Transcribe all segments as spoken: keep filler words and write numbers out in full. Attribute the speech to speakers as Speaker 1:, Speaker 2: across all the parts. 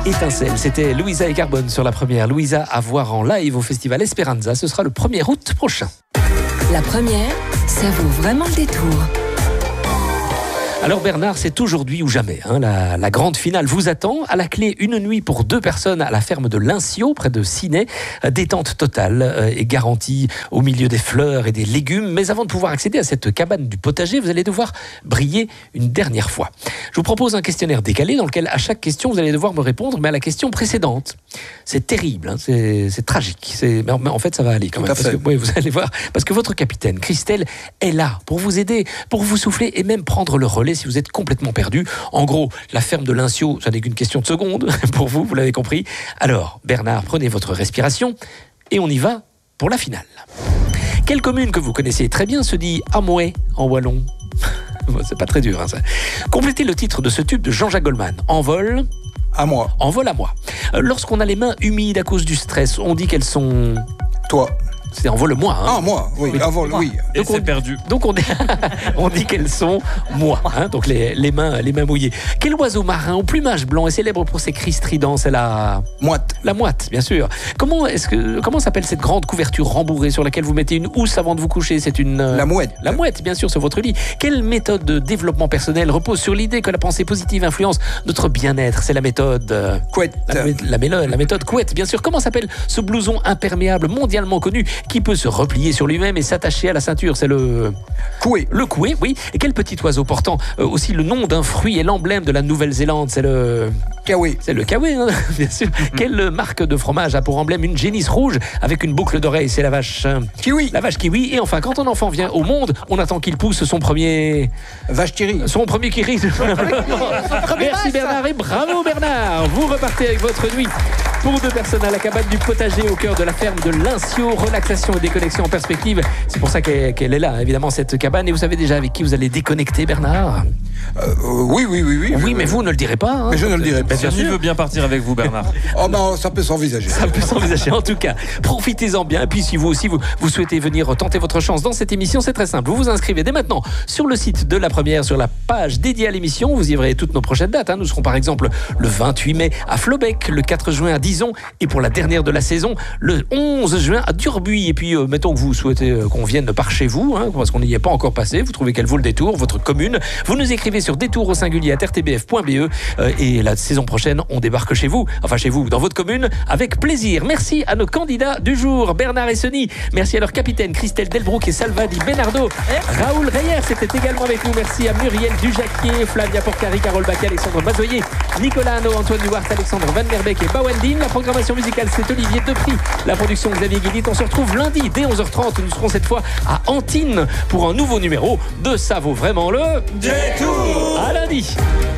Speaker 1: Étincelle, c'était Louisa et Carbone sur la première. Louisa à voir en live au festival Esperanza, ce sera le premier août prochain.
Speaker 2: La première, ça vaut vraiment le détour.
Speaker 1: Alors Bernard, c'est aujourd'hui ou jamais. Hein, la, la grande finale vous attend. À la clé, une nuit pour deux personnes à la ferme de Linciot, près de Ciney. Détente totale euh, et garantie au milieu des fleurs et des légumes. Mais avant de pouvoir accéder à cette cabane du potager, vous allez devoir briller une dernière fois. Je vous propose un questionnaire décalé dans lequel à chaque question, vous allez devoir me répondre, mais à la question précédente. C'est terrible, hein, c'est, c'est tragique. C'est, mais en fait, ça va aller quand
Speaker 3: Tout
Speaker 1: même.
Speaker 3: à fait.
Speaker 1: Parce que, oui, vous allez voir, parce que votre capitaine, Christelle, est là pour vous aider, pour vous souffler et même prendre le relais si vous êtes complètement perdu. En gros, la ferme de Linciot, ça n'est qu'une question de secondes pour vous, vous l'avez compris. Alors, Bernard, prenez votre respiration et on y va pour la finale. Quelle commune que vous connaissez très bien se dit Amoué en wallon? Bon, c'est pas très dur, hein, ça. Complétez le titre de ce tube de Jean-Jacques Goldman. Envol.
Speaker 3: À moi.
Speaker 1: Envol à moi. Euh, Lorsqu'on a les mains humides à cause du stress, on dit qu'elles sont...
Speaker 3: Toi.
Speaker 1: C'est envol moi. Hein.
Speaker 3: Ah, moi, oui.
Speaker 1: Oui.
Speaker 3: Envol, oui.
Speaker 4: Et
Speaker 1: Donc
Speaker 4: c'est
Speaker 1: on-
Speaker 4: perdu.
Speaker 1: Donc on dit, on dit qu'elles sont moi, hein, donc les, les, mains, les mains mouillées. Quel oiseau marin au plumage blanc est célèbre pour ses cris stridents? C'est la...
Speaker 3: Moite.
Speaker 1: La mouette, bien sûr. Comment est-ce que comment s'appelle cette grande couverture rembourrée sur laquelle vous mettez une housse avant de vous coucher? C'est une euh,
Speaker 3: La mouette.
Speaker 1: La mouette, bien sûr, sur votre lit. Quelle méthode de développement personnel repose sur l'idée que la pensée positive influence notre bien-être? C'est la méthode euh,
Speaker 3: Couette.
Speaker 1: la, mé- la, mélo- la méthode couette, bien sûr. Comment s'appelle ce blouson imperméable mondialement connu qui peut se replier sur lui-même et s'attacher à la ceinture? C'est le
Speaker 3: Coué.
Speaker 1: le coué, oui. Et quel petit oiseau portant euh, aussi le nom d'un fruit et l'emblème de la Nouvelle-Zélande? C'est le
Speaker 3: Kawe.
Speaker 1: c'est le kawe, hein, bien sûr. Quelle marque de fromage a pour emblème une génisse rouge avec une boucle d'oreille? C'est la vache. euh,
Speaker 3: Kiwi.
Speaker 1: La vache kiwi. Et enfin, quand un enfant vient au monde, on attend qu'il pousse son premier,
Speaker 3: Vache Thierry.
Speaker 1: son premier kiri. Merci Bernard et bravo Bernard. Vous repartez avec votre nuit pour deux personnes à la cabane du potager au cœur de la ferme de Linciot. Relaxation et déconnexion en perspective. C'est pour ça qu'elle, qu'elle est là, évidemment, cette cabane. Et vous savez déjà avec qui vous allez déconnecter, Bernard?
Speaker 3: Euh, oui, oui, oui, oui.
Speaker 1: Oui, mais vous ne le direz pas. Hein.
Speaker 3: Mais je ne le dirai pas.
Speaker 1: Bien
Speaker 4: Qui
Speaker 1: sûr.
Speaker 4: veut bien partir avec vous, Bernard?
Speaker 3: Oh, ben, ça peut s'envisager.
Speaker 1: Ça peut s'envisager. En tout cas, profitez-en bien. Et puis, si vous aussi, vous, vous souhaitez venir tenter votre chance dans cette émission, c'est très simple. Vous vous inscrivez dès maintenant sur le site de la première, sur la page dédiée à l'émission. Vous y verrez toutes nos prochaines dates. Hein. Nous serons par exemple le vingt-huit mai à Flobec, le quatre juin à Dizon et pour la dernière de la saison, le onze juin à Durbuy. Et puis, euh, mettons que vous souhaitez euh, qu'on vienne par chez vous, hein, parce qu'on n'y est pas encore passé. Vous trouvez qu'elle vaut le détour, votre commune. Vous nous écrivez sur détour au singulier à r t b f point b e euh, et la saison prochaine, on débarque chez vous, enfin chez vous, dans votre commune, avec plaisir. Merci à nos candidats du jour, Bernard et Sony. Merci à leur capitaine, Christelle Delbrook et Salva Di Bernardo. Raoul Reyer, c'était également avec nous. Merci à Muriel Dujacquier, Flavia Porcari, Carole Baquet, Alexandre Mazoyer, Nicolas Hano, Antoine Duart, Alexandre Van Merbeek et Bawendine. La programmation musicale, c'est Olivier Depry. La production, Xavier Guédit. On se retrouve lundi dès onze heures trente. Nous serons cette fois à Antine pour un nouveau numéro de Ça vaut vraiment le détour. À lundi.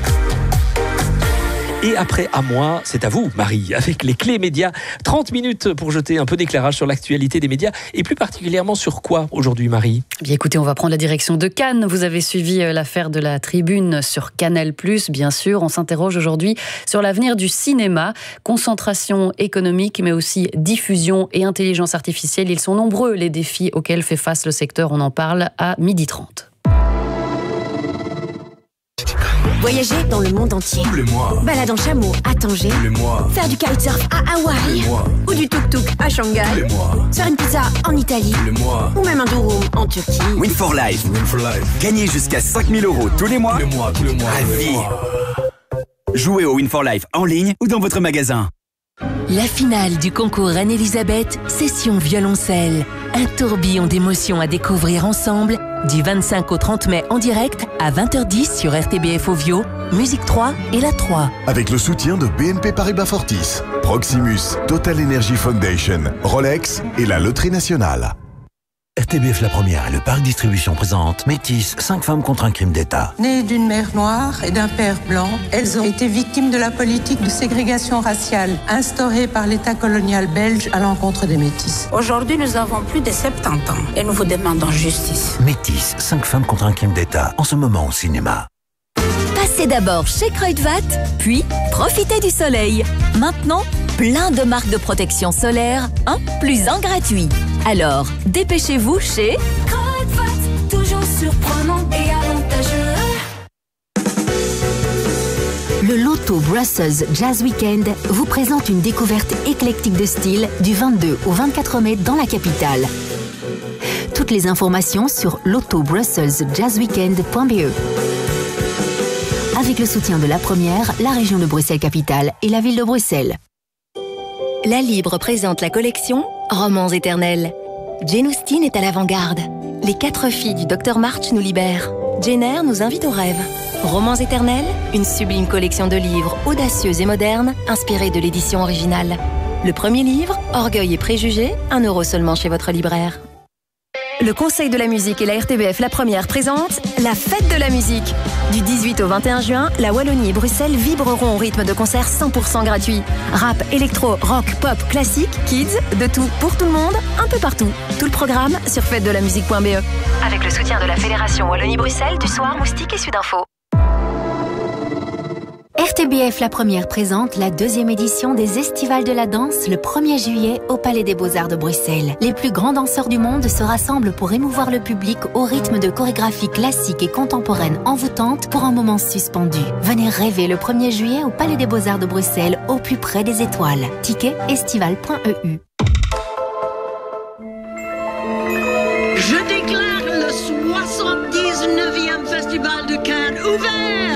Speaker 1: Et après à moi, c'est à vous, Marie, avec les clés médias. trente minutes pour jeter un peu d'éclairage sur l'actualité des médias et plus particulièrement sur quoi aujourd'hui, Marie?
Speaker 5: Bien écoutez, on va prendre la direction de Cannes. Vous avez suivi l'affaire de la Tribune sur Canal plus, bien sûr. On s'interroge aujourd'hui sur l'avenir du cinéma. Concentration économique, mais aussi diffusion et intelligence artificielle. Ils sont nombreux les défis auxquels fait face le secteur. On en parle à midi trente.
Speaker 6: Voyager dans le monde entier.
Speaker 3: Tous les mois.
Speaker 6: Balade en chameau à Tanger.
Speaker 3: Tous les mois.
Speaker 6: Faire du kitesurf à
Speaker 3: Tous
Speaker 6: Hawaï.
Speaker 3: les mois.
Speaker 6: Ou du tuk-tuk à
Speaker 3: Tous
Speaker 6: Shanghai.
Speaker 3: les mois.
Speaker 6: Faire une pizza en Italie.
Speaker 3: Tous les mois.
Speaker 6: Ou même un durum en Turquie.
Speaker 7: Win for Life.
Speaker 3: Win for life.
Speaker 7: Gagnez jusqu'à cinq mille euros tous les mois.
Speaker 3: Tous les mois, tous les mois. tous les
Speaker 7: Ravi.
Speaker 3: mois.
Speaker 7: Jouez au Win for Life en ligne ou dans votre magasin.
Speaker 8: La finale du concours Anne-Elisabeth, session violoncelle. Un tourbillon d'émotions à découvrir ensemble du vingt-cinq au trente mai en direct à vingt heures dix sur R T B F Ovio, Musique trois et La trois.
Speaker 9: Avec le soutien de B N P Paribas Fortis, Proximus, Total Energy Foundation, Rolex et la Loterie Nationale.
Speaker 10: R T B F La Première et le Parc Distribution présente Métis, cinq femmes contre un crime d'État.
Speaker 11: Nées d'une mère noire et d'un père blanc, elles ont été victimes de la politique de ségrégation raciale instaurée par l'État colonial belge à l'encontre des métis.
Speaker 12: Aujourd'hui, nous avons plus de soixante-dix ans et nous vous demandons justice.
Speaker 10: Métis, cinq femmes contre un crime d'État, en ce moment au cinéma.
Speaker 8: Passez d'abord chez Kruidvat, puis profitez du soleil. Maintenant, plein de marques de protection solaire, un plus un gratuit. Alors, dépêchez-vous chez
Speaker 12: Kruidvat, toujours surprenant et avantageux.
Speaker 6: Le Loto Brussels Jazz Weekend vous présente une découverte éclectique de styles du vingt-deux au vingt-quatre mai dans la capitale. Toutes les informations sur loto brussels jazz weekend point b e. Avec le soutien de la Première, la région de Bruxelles-Capitale et la ville de Bruxelles.
Speaker 8: La Libre présente la collection Romans éternels. Jane Austen est à l'avant-garde. Les quatre filles du docteur March nous libèrent. Jane Eyre nous invite au rêve. Romans éternels, une sublime collection de livres audacieux et modernes, inspirés de l'édition originale. Le premier livre, Orgueil et préjugés, un euro seulement chez votre libraire. Le Conseil de la musique et la R T B F La Première présentent la Fête de la musique. Du dix-huit au vingt et un juin, la Wallonie et Bruxelles vibreront au rythme de concerts cent pour cent gratuits. Rap, électro, rock, pop, classique, kids, de tout pour tout le monde, un peu partout. Tout le programme sur fête de la musique point b e. Avec le soutien de la Fédération Wallonie-Bruxelles, du Soir, Moustique et Sudinfo.
Speaker 6: R T B F La Première présente la deuxième édition des Estivales de la danse le premier juillet au Palais des Beaux-Arts de Bruxelles. Les plus grands danseurs du monde se rassemblent pour émouvoir le public au rythme de chorégraphies classiques et contemporaines envoûtantes pour un moment suspendu. Venez rêver le premier juillet au Palais des Beaux-Arts de Bruxelles, au plus près des étoiles. Ticket estival point e u.
Speaker 4: Je déclare le soixante-dix-neuvième Festival de Cannes ouvert.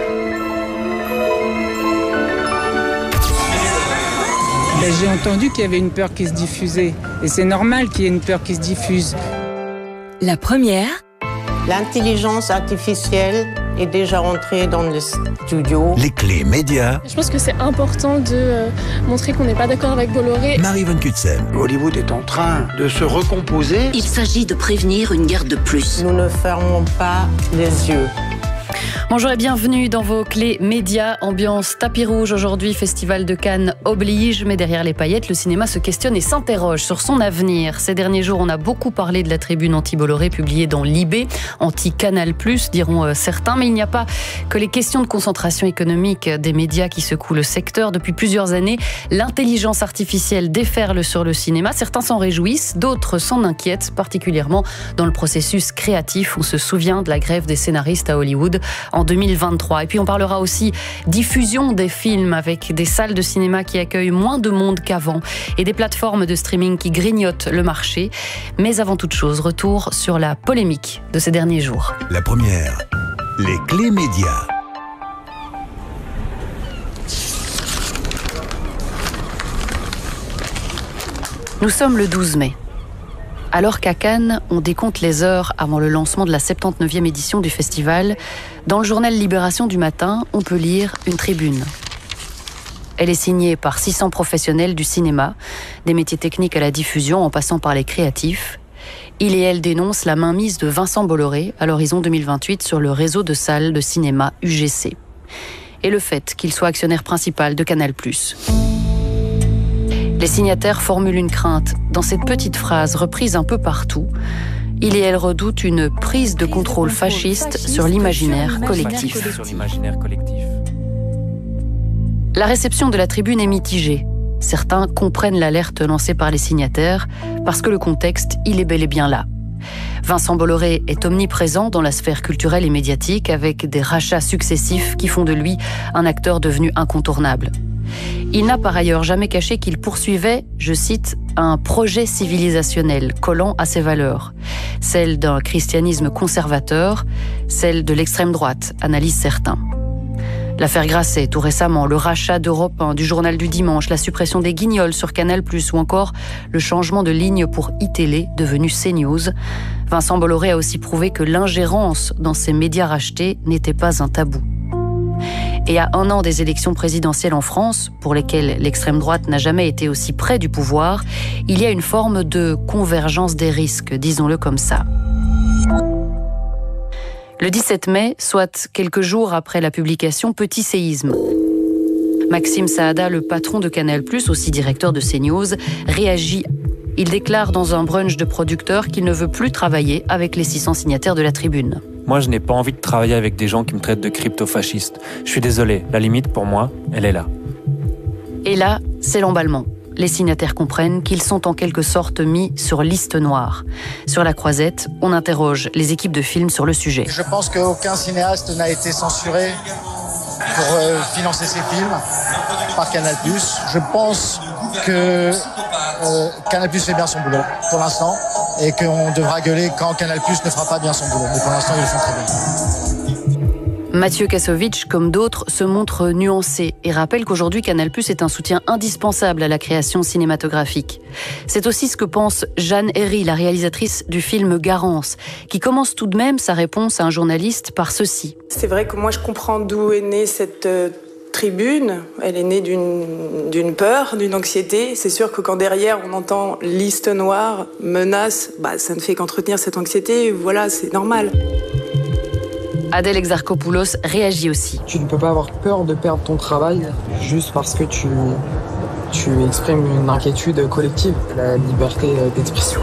Speaker 13: Ben, j'ai entendu qu'il y avait une peur qui se diffusait. Et c'est normal qu'il y ait une peur qui se diffuse.
Speaker 8: La Première.
Speaker 14: L'intelligence artificielle est déjà rentrée dans le studio.
Speaker 10: Les clés médias.
Speaker 15: Je pense que c'est important de euh, montrer qu'on n'est pas d'accord avec Bolloré.
Speaker 10: Marie Van Kutsen.
Speaker 3: Hollywood est en train de se recomposer.
Speaker 16: Il s'agit de prévenir une guerre de plus.
Speaker 14: Nous ne fermons pas les yeux.
Speaker 5: Bonjour et bienvenue dans vos clés médias. Ambiance tapis rouge aujourd'hui, Festival de Cannes oblige, mais derrière les paillettes, le cinéma se questionne et s'interroge sur son avenir. Ces derniers jours, on a beaucoup parlé de la tribune anti-Bolloré publiée dans l'I B, anti-Canal plus, diront certains, mais il n'y a pas que les questions de concentration économique des médias qui secouent le secteur. Depuis plusieurs années, l'intelligence artificielle déferle sur le cinéma. Certains s'en réjouissent, d'autres s'en inquiètent, particulièrement dans le processus créatif. On se souvient de la grève des scénaristes à Hollywood en deux mille vingt-trois. Et puis on parlera aussi diffusion des films avec des salles de cinéma qui accueillent moins de monde qu'avant et des plateformes de streaming qui grignotent le marché. Mais avant toute chose, retour sur la polémique de ces derniers jours.
Speaker 10: La Première, les clés médias.
Speaker 5: Nous sommes le douze mai. Alors qu'à Cannes, on décompte les heures avant le lancement de la soixante-dix-neuvième édition du festival, dans le journal Libération du matin, on peut lire une tribune. Elle est signée par six cents professionnels du cinéma, des métiers techniques à la diffusion en passant par les créatifs. Il et elle dénoncent la mainmise de Vincent Bolloré à l'horizon deux mille vingt-huit sur le réseau de salles de cinéma U G C. Et le fait qu'il soit actionnaire principal de Canal plus. Les signataires formulent une crainte. Dans cette petite phrase reprise un peu partout, il et elle redoutent une prise de contrôle fasciste sur l'imaginaire collectif. La réception de la tribune est mitigée. Certains comprennent l'alerte lancée par les signataires parce que le contexte, il est bel et bien là. Vincent Bolloré est omniprésent dans la sphère culturelle et médiatique avec des rachats successifs qui font de lui un acteur devenu incontournable. Il n'a par ailleurs jamais caché qu'il poursuivait, je cite, un projet civilisationnel collant à ses valeurs, celle d'un christianisme conservateur, celle de l'extrême droite, analysent certains. L'affaire Grasset, tout récemment, le rachat d'Europe un, du Journal du Dimanche, la suppression des Guignols sur Canal plus, ou encore le changement de ligne pour iTélé, devenu CNews. Vincent Bolloré a aussi prouvé que l'ingérence dans ces médias rachetés n'était pas un tabou. Et à un an des élections présidentielles en France, pour lesquelles l'extrême droite n'a jamais été aussi près du pouvoir, il y a une forme de convergence des risques, disons-le comme ça. Le dix-sept mai, soit quelques jours après la publication, petit séisme. Maxime Saada, le patron de Canal plus, aussi directeur de CNews, réagit. Il déclare dans un brunch de producteurs qu'il ne veut plus travailler avec les six cents signataires de la tribune.
Speaker 17: Moi, je n'ai pas envie de travailler avec des gens qui me traitent de crypto-fasciste. Je suis désolé, la limite pour moi, elle est là.
Speaker 5: Et là, c'est l'emballement. Les signataires comprennent qu'ils sont en quelque sorte mis sur liste noire. Sur la croisette, on interroge les équipes de films sur le sujet.
Speaker 18: Je pense qu'aucun cinéaste n'a été censuré pour euh, financer ses films par Canal plus. Je pense que euh, Canal plus fait bien son boulot pour l'instant et qu'on devra gueuler quand Canal plus ne fera pas bien son boulot. Mais pour l'instant, ils le font très bien.
Speaker 5: Mathieu Kassovitch, comme d'autres, se montre nuancé et rappelle qu'aujourd'hui Canal+ est un soutien indispensable à la création cinématographique. C'est aussi ce que pense Jeanne Herry, la réalisatrice du film Garance, qui commence tout de même sa réponse à un journaliste par ceci.
Speaker 19: C'est vrai que moi je comprends d'où est née cette euh, tribune. Elle est née d'une, d'une peur, d'une anxiété. C'est sûr que quand derrière on entend liste noire, menace, bah, ça ne fait qu'entretenir cette anxiété. Voilà, c'est normal.
Speaker 5: Adèle Exarchopoulos réagit aussi.
Speaker 20: Tu ne peux pas avoir peur de perdre ton travail juste parce que tu, tu exprimes une inquiétude collective, la liberté d'expression.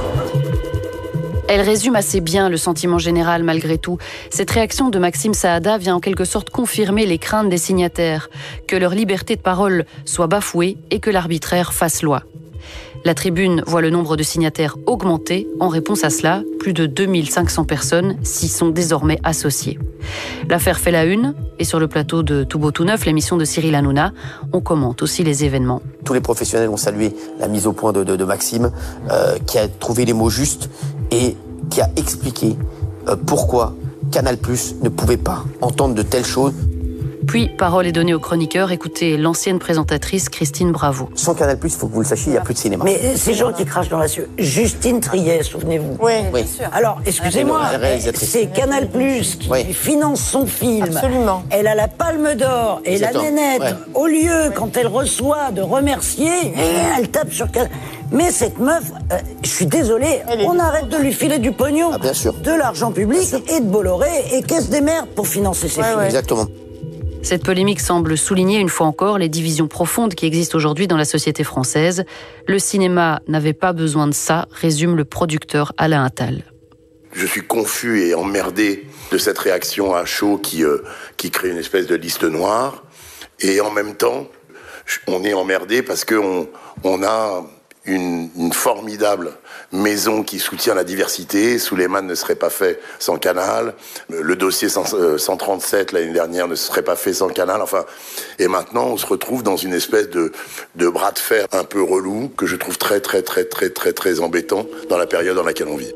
Speaker 5: Elle résume assez bien le sentiment général malgré tout. Cette réaction de Maxime Saada vient en quelque sorte confirmer les craintes des signataires, que leur liberté de parole soit bafouée et que l'arbitraire fasse loi. La Tribune voit le nombre de signataires augmenter. En réponse à cela, plus de deux mille cinq cents personnes s'y sont désormais associées. L'affaire fait la une, et sur le plateau de Tout Beau Tout Neuf, l'émission de Cyril Hanouna, on commente aussi les événements.
Speaker 21: Tous les professionnels ont salué la mise au point de, de, de Maxime, euh, qui a trouvé les mots justes et qui a expliqué euh, pourquoi Canal+ ne pouvait pas entendre de telles choses.
Speaker 5: Puis, parole est donnée aux chroniqueurs. Écoutez l'ancienne présentatrice Christine Bravo.
Speaker 21: Sans Canal+, il faut que vous le sachiez, il n'y a plus de cinéma.
Speaker 22: Mais ces gens qui crachent dans la sueur, Justine Triet, souvenez-vous.
Speaker 21: Oui, oui.
Speaker 22: Alors, excusez-moi, c'est Canal+ qui oui. finance son film.
Speaker 14: Absolument.
Speaker 22: Elle a la Palme d'Or et Exactement. La nénette. Ouais. Au lieu, quand elle reçoit, de remercier, elle tape sur Canal+. Mais cette meuf, euh, je suis désolé, on arrête de lui filer du pognon,
Speaker 21: ah, bien sûr.
Speaker 22: de l'argent public et de Bolloré et caisse des merdes pour financer ses
Speaker 21: ouais,
Speaker 22: films.
Speaker 21: Ouais. Exactement.
Speaker 5: Cette polémique semble souligner une fois encore les divisions profondes qui existent aujourd'hui dans la société française. Le cinéma n'avait pas besoin de ça, résume le producteur Alain Attal.
Speaker 23: Je suis confus et emmerdé de cette réaction à chaud qui, euh, qui crée une espèce de liste noire. Et en même temps, on est emmerdé parce qu'on on a une, une formidable maison qui soutient la diversité. Souleymane ne serait pas fait sans Canal. Le dossier cent trente-sept l'année dernière ne serait pas fait sans Canal. Enfin, et maintenant, on se retrouve dans une espèce de, de bras de fer un peu relou que je trouve très, très, très, très, très, très embêtant dans la période dans laquelle on vit.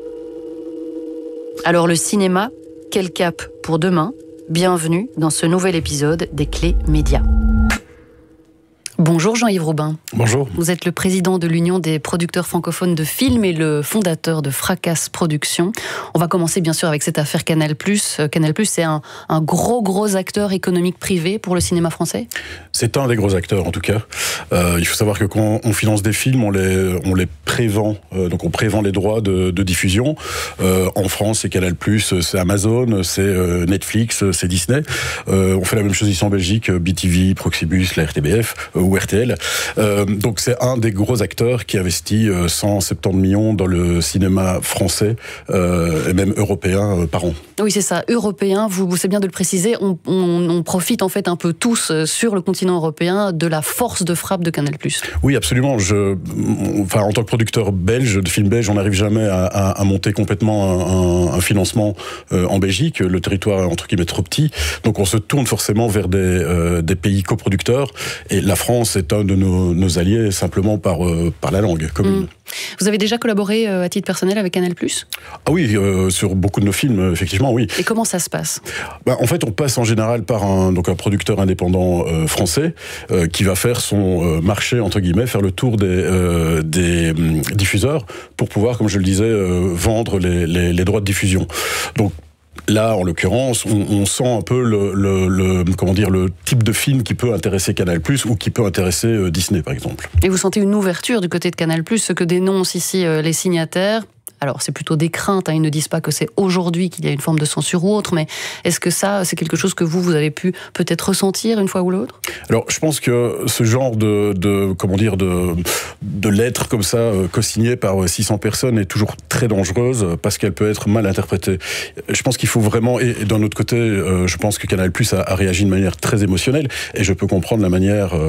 Speaker 5: Alors le cinéma, quel cap pour demain? Bienvenue dans ce nouvel épisode des Clés Médias. Bonjour Jean-Yves Robin.
Speaker 24: Bonjour.
Speaker 5: Vous êtes le président de l'Union des producteurs francophones de films et le fondateur de Fracasse Productions. On va commencer bien sûr avec cette affaire Canal+. Canal+, c'est un, un gros gros acteur économique privé pour le cinéma français?
Speaker 24: C'est un des gros acteurs en tout cas. Euh, il faut savoir que quand on finance des films, on les, on les prévend. Euh, donc on prévend les droits de, de diffusion. Euh, en France, c'est Canal+, c'est Amazon, c'est euh, Netflix, c'est Disney. Euh, on fait la même chose ici en Belgique, B T V, Proxibus, la R T B F. Euh, ou R T L. Euh, donc c'est un des gros acteurs qui investit euh, cent soixante-dix millions dans le cinéma français euh, et même européen euh, par an.
Speaker 5: Oui, c'est ça, européen, vous, vous c'est bien de le préciser, on, on, on profite en fait un peu tous euh, sur le continent européen de la force de frappe de Canal+.
Speaker 24: Oui, absolument. Je, enfin, en tant que producteur belge, de films belges, on n'arrive jamais à, à, à monter complètement un, un financement euh, en Belgique. Le territoire est entre guillemets trop petit, donc on se tourne forcément vers des, euh, des pays coproducteurs, et la France est un de nos, nos alliés simplement par, euh, par la langue commune. Mmh.
Speaker 5: Vous avez déjà collaboré euh, à titre personnel avec Canal+?
Speaker 24: Ah oui, euh, sur beaucoup de nos films, effectivement, oui.
Speaker 5: Et comment ça se passe?
Speaker 24: Ben, en fait, on passe en général par un, donc un producteur indépendant euh, français euh, qui va faire son euh, marché, entre guillemets, faire le tour des, euh, des euh, diffuseurs pour pouvoir, comme je le disais, euh, vendre les, les, les droits de diffusion. Donc, là, en l'occurrence, on, on sent un peu le, le, le, comment dire, le type de film qui peut intéresser Canal+, ou qui peut intéresser euh, Disney, par exemple.
Speaker 5: Et vous sentez une ouverture du côté de Canal+, ce que dénoncent ici euh, les signataires? Alors, c'est plutôt des craintes, hein, ils ne disent pas que c'est aujourd'hui qu'il y a une forme de censure ou autre, mais est-ce que ça, c'est quelque chose que vous, vous avez pu peut-être ressentir une fois ou l'autre?
Speaker 24: Alors, je pense que ce genre de, de comment dire, de, de lettres comme ça, euh, co-signées par six cents personnes, est toujours très dangereuse, parce qu'elle peut être mal interprétée. Je pense qu'il faut vraiment, et, et d'un autre côté, euh, je pense que Canal+ a, a réagi de manière très émotionnelle, et je peux comprendre la manière euh,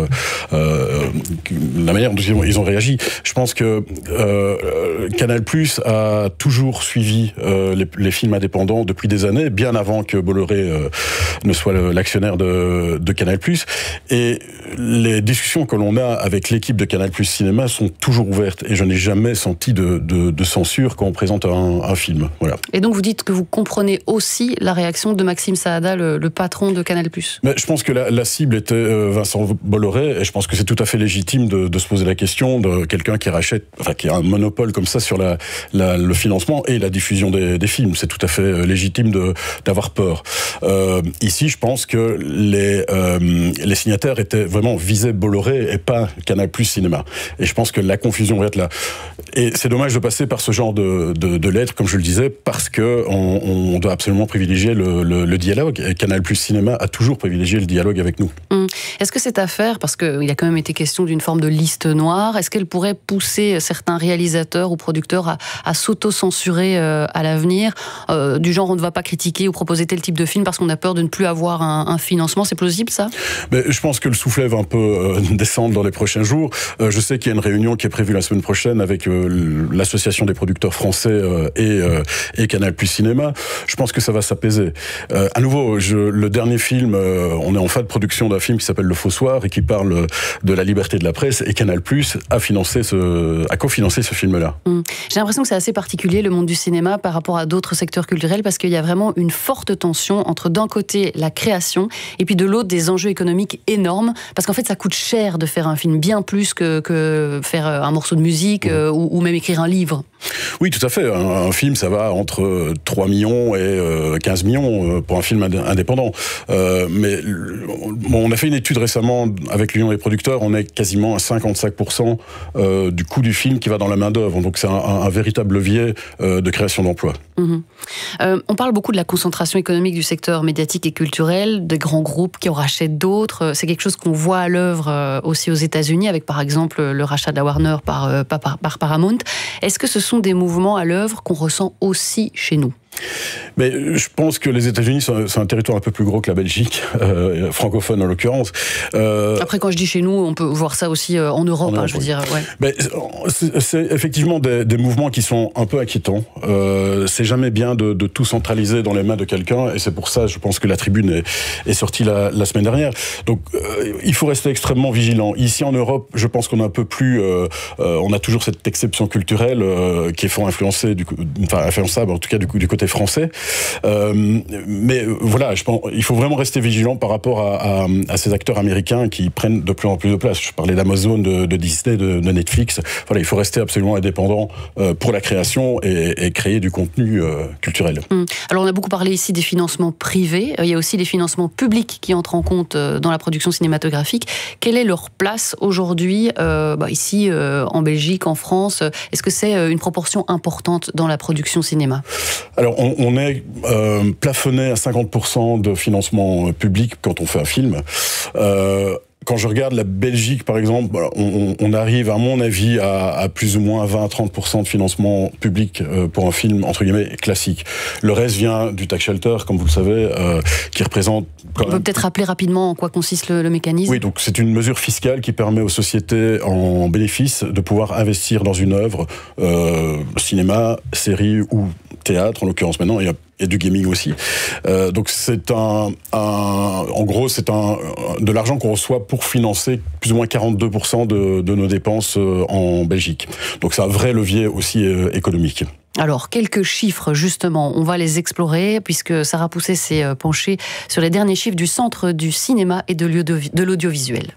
Speaker 24: euh, la manière dont ils ont, ils ont réagi. Je pense que euh, Canal+ a toujours suivi euh, les, les films indépendants depuis des années, bien avant que Bolloré euh, ne soit l'actionnaire de, de Canal+. Et les discussions que l'on a avec l'équipe de Canal+ Cinéma sont toujours ouvertes. Et je n'ai jamais senti de, de, de censure quand on présente un, un film. Voilà.
Speaker 5: Et donc vous dites que vous comprenez aussi la réaction de Maxime Saada, le, le patron de Canal+.
Speaker 24: Mais je pense que la, la cible était euh, Vincent Bolloré, et je pense que c'est tout à fait légitime de, de se poser la question de quelqu'un qui rachète, enfin qui a un monopole comme ça sur la, la, le financement et la diffusion des, des films. C'est tout à fait légitime de, d'avoir peur. Euh, ici, je pense que les, euh, les signataires étaient vraiment visaient Bolloré et pas Canal+ Cinéma. Et je pense que la confusion va être là. Et c'est dommage de passer par ce genre de, de, de lettres, comme je le disais, parce que on, on doit absolument privilégier le, le, le dialogue. Et Canal+ Cinéma a toujours privilégié le dialogue avec nous.
Speaker 5: Hum. Est-ce que cette affaire, parce qu'il a quand même été question d'une forme de liste noire, est-ce qu'elle pourrait pousser certains réalisateurs ou producteurs à, à s'auto-censurer euh, à l'avenir, euh, du genre on ne va pas critiquer ou proposer tel type de film parce qu'on a peur de ne plus avoir un, un financement? C'est plausible, ça? Mais
Speaker 24: je pense que le soufflet va un peu euh, descendre dans les prochains jours. Euh, je sais qu'il y a une réunion qui est prévue la semaine prochaine avec euh, l'association des producteurs français euh, et, euh, et Canal+ Cinéma. Je pense que ça va s'apaiser. Euh, à nouveau, je, le dernier film, euh, on est en fin de production d'un film qui s'appelle Le Fossoir et qui parle de la liberté de la presse, et Canal+ a financé ce, a cofinancé ce film-là.
Speaker 5: Mmh. J'ai l'impression que c'est assez particulier, le monde du cinéma, par rapport à d'autres secteurs culturels, parce qu'il y a vraiment une forte tension entre, d'un côté, la création, et puis de l'autre, des enjeux économiques énormes, parce qu'en fait, ça coûte cher de faire un film, bien plus que, que faire un morceau de musique, mmh. euh, ou, ou même écrire un livre.
Speaker 24: Oui, tout à fait. Un, un film, ça va entre trois millions et euh, quinze millions pour un film indépendant. Euh, mais bon, on a fait une étude récemment avec l'Union des producteurs, on est quasiment à cinquante-cinq pour cent euh, du coût du film qui va dans la main-d'œuvre. Donc c'est un, un, un véritable levier euh, de création d'emplois.
Speaker 5: Mmh. Euh, on parle beaucoup de la concentration économique du secteur médiatique et culturel, des grands groupes qui en rachètent d'autres. C'est quelque chose qu'on voit à l'œuvre euh, aussi aux États-Unis, avec par exemple le rachat de la Warner par, euh, par, par Paramount. Est-ce que ce sont des mouvements à l'œuvre qu'on ressent aussi chez nous?
Speaker 24: Mais je pense que les États-Unis sont, sont un territoire un peu plus gros que la Belgique, euh, francophone en l'occurrence.
Speaker 5: Euh, Après, quand je dis chez nous, on peut voir ça aussi en Europe, en Europe hein, je veux oui. dire. Ouais.
Speaker 24: Mais c'est, c'est effectivement des, des mouvements qui sont un peu inquiétants. Euh, c'est jamais bien de, de tout centraliser dans les mains de quelqu'un, et c'est pour ça, je pense que la Tribune est, est sortie la, la semaine dernière. Donc, euh, il faut rester extrêmement vigilant. Ici en Europe, je pense qu'on a un peu plus, euh, euh, on a toujours cette exception culturelle euh, qui est fort influencée, du, enfin influençable en tout cas du, du côté français. Euh, mais voilà, je pense, il faut vraiment rester vigilant par rapport à, à, à ces acteurs américains qui prennent de plus en plus de place. Je parlais d'Amazon, de, de Disney, de, de Netflix. Voilà, il faut rester absolument indépendant euh, pour la création et, et créer du contenu euh, culturel.
Speaker 5: Hum. Alors on a beaucoup parlé ici des financements privés. Il y a aussi les financements publics qui entrent en compte dans la production cinématographique. Quelle est leur place aujourd'hui, euh, bah, ici euh, en Belgique, en France? Est-ce que c'est une proportion importante dans la production cinéma?
Speaker 24: Alors, on, on est euh, plafonné à cinquante pour cent de financement public quand on fait un film. Euh, Quand je regarde la Belgique, par exemple, on, on arrive, à mon avis, à, à plus ou moins vingt à trente pour cent de financement public pour un film, entre guillemets, classique. Le reste vient du tax shelter, comme vous le savez, euh, qui représente... Quand
Speaker 5: on peut même... peut-être rappeler rapidement en quoi consiste le, le mécanisme.
Speaker 24: Oui, donc c'est une mesure fiscale qui permet aux sociétés en bénéfice de pouvoir investir dans une œuvre, euh, cinéma, série ou théâtre, en l'occurrence maintenant, il y a et du gaming aussi. Euh, donc c'est un, un, en gros, c'est un de l'argent qu'on reçoit pour financer plus ou moins quarante-deux pour cent de, de nos dépenses en Belgique. Donc c'est un vrai levier aussi euh, économique.
Speaker 5: Alors, quelques chiffres, justement, on va les explorer, puisque Sarah Pousset s'est penchée sur les derniers chiffres du Centre du cinéma et de l'audiovisuel.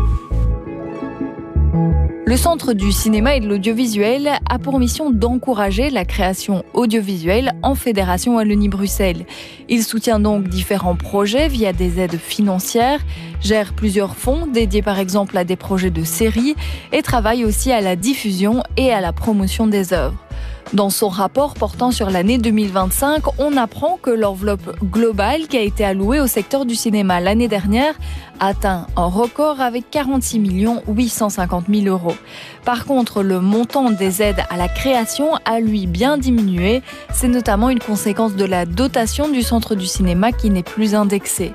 Speaker 1: Le Centre du cinéma et de l'audiovisuel a pour mission d'encourager la création audiovisuelle en Fédération Wallonie-Bruxelles. Il soutient donc différents projets via des aides financières, gère plusieurs fonds dédiés par exemple à des projets de séries et travaille aussi à la diffusion et à la promotion des œuvres. Dans son rapport portant sur l'année deux mille vingt-cinq, on apprend que l'enveloppe globale qui a été allouée au secteur du cinéma l'année dernière atteint un record avec quarante-six millions huit cent cinquante mille euros. Par contre, le montant des aides à la création a lui bien diminué. C'est notamment une conséquence de la dotation du Centre du cinéma qui n'est plus indexée.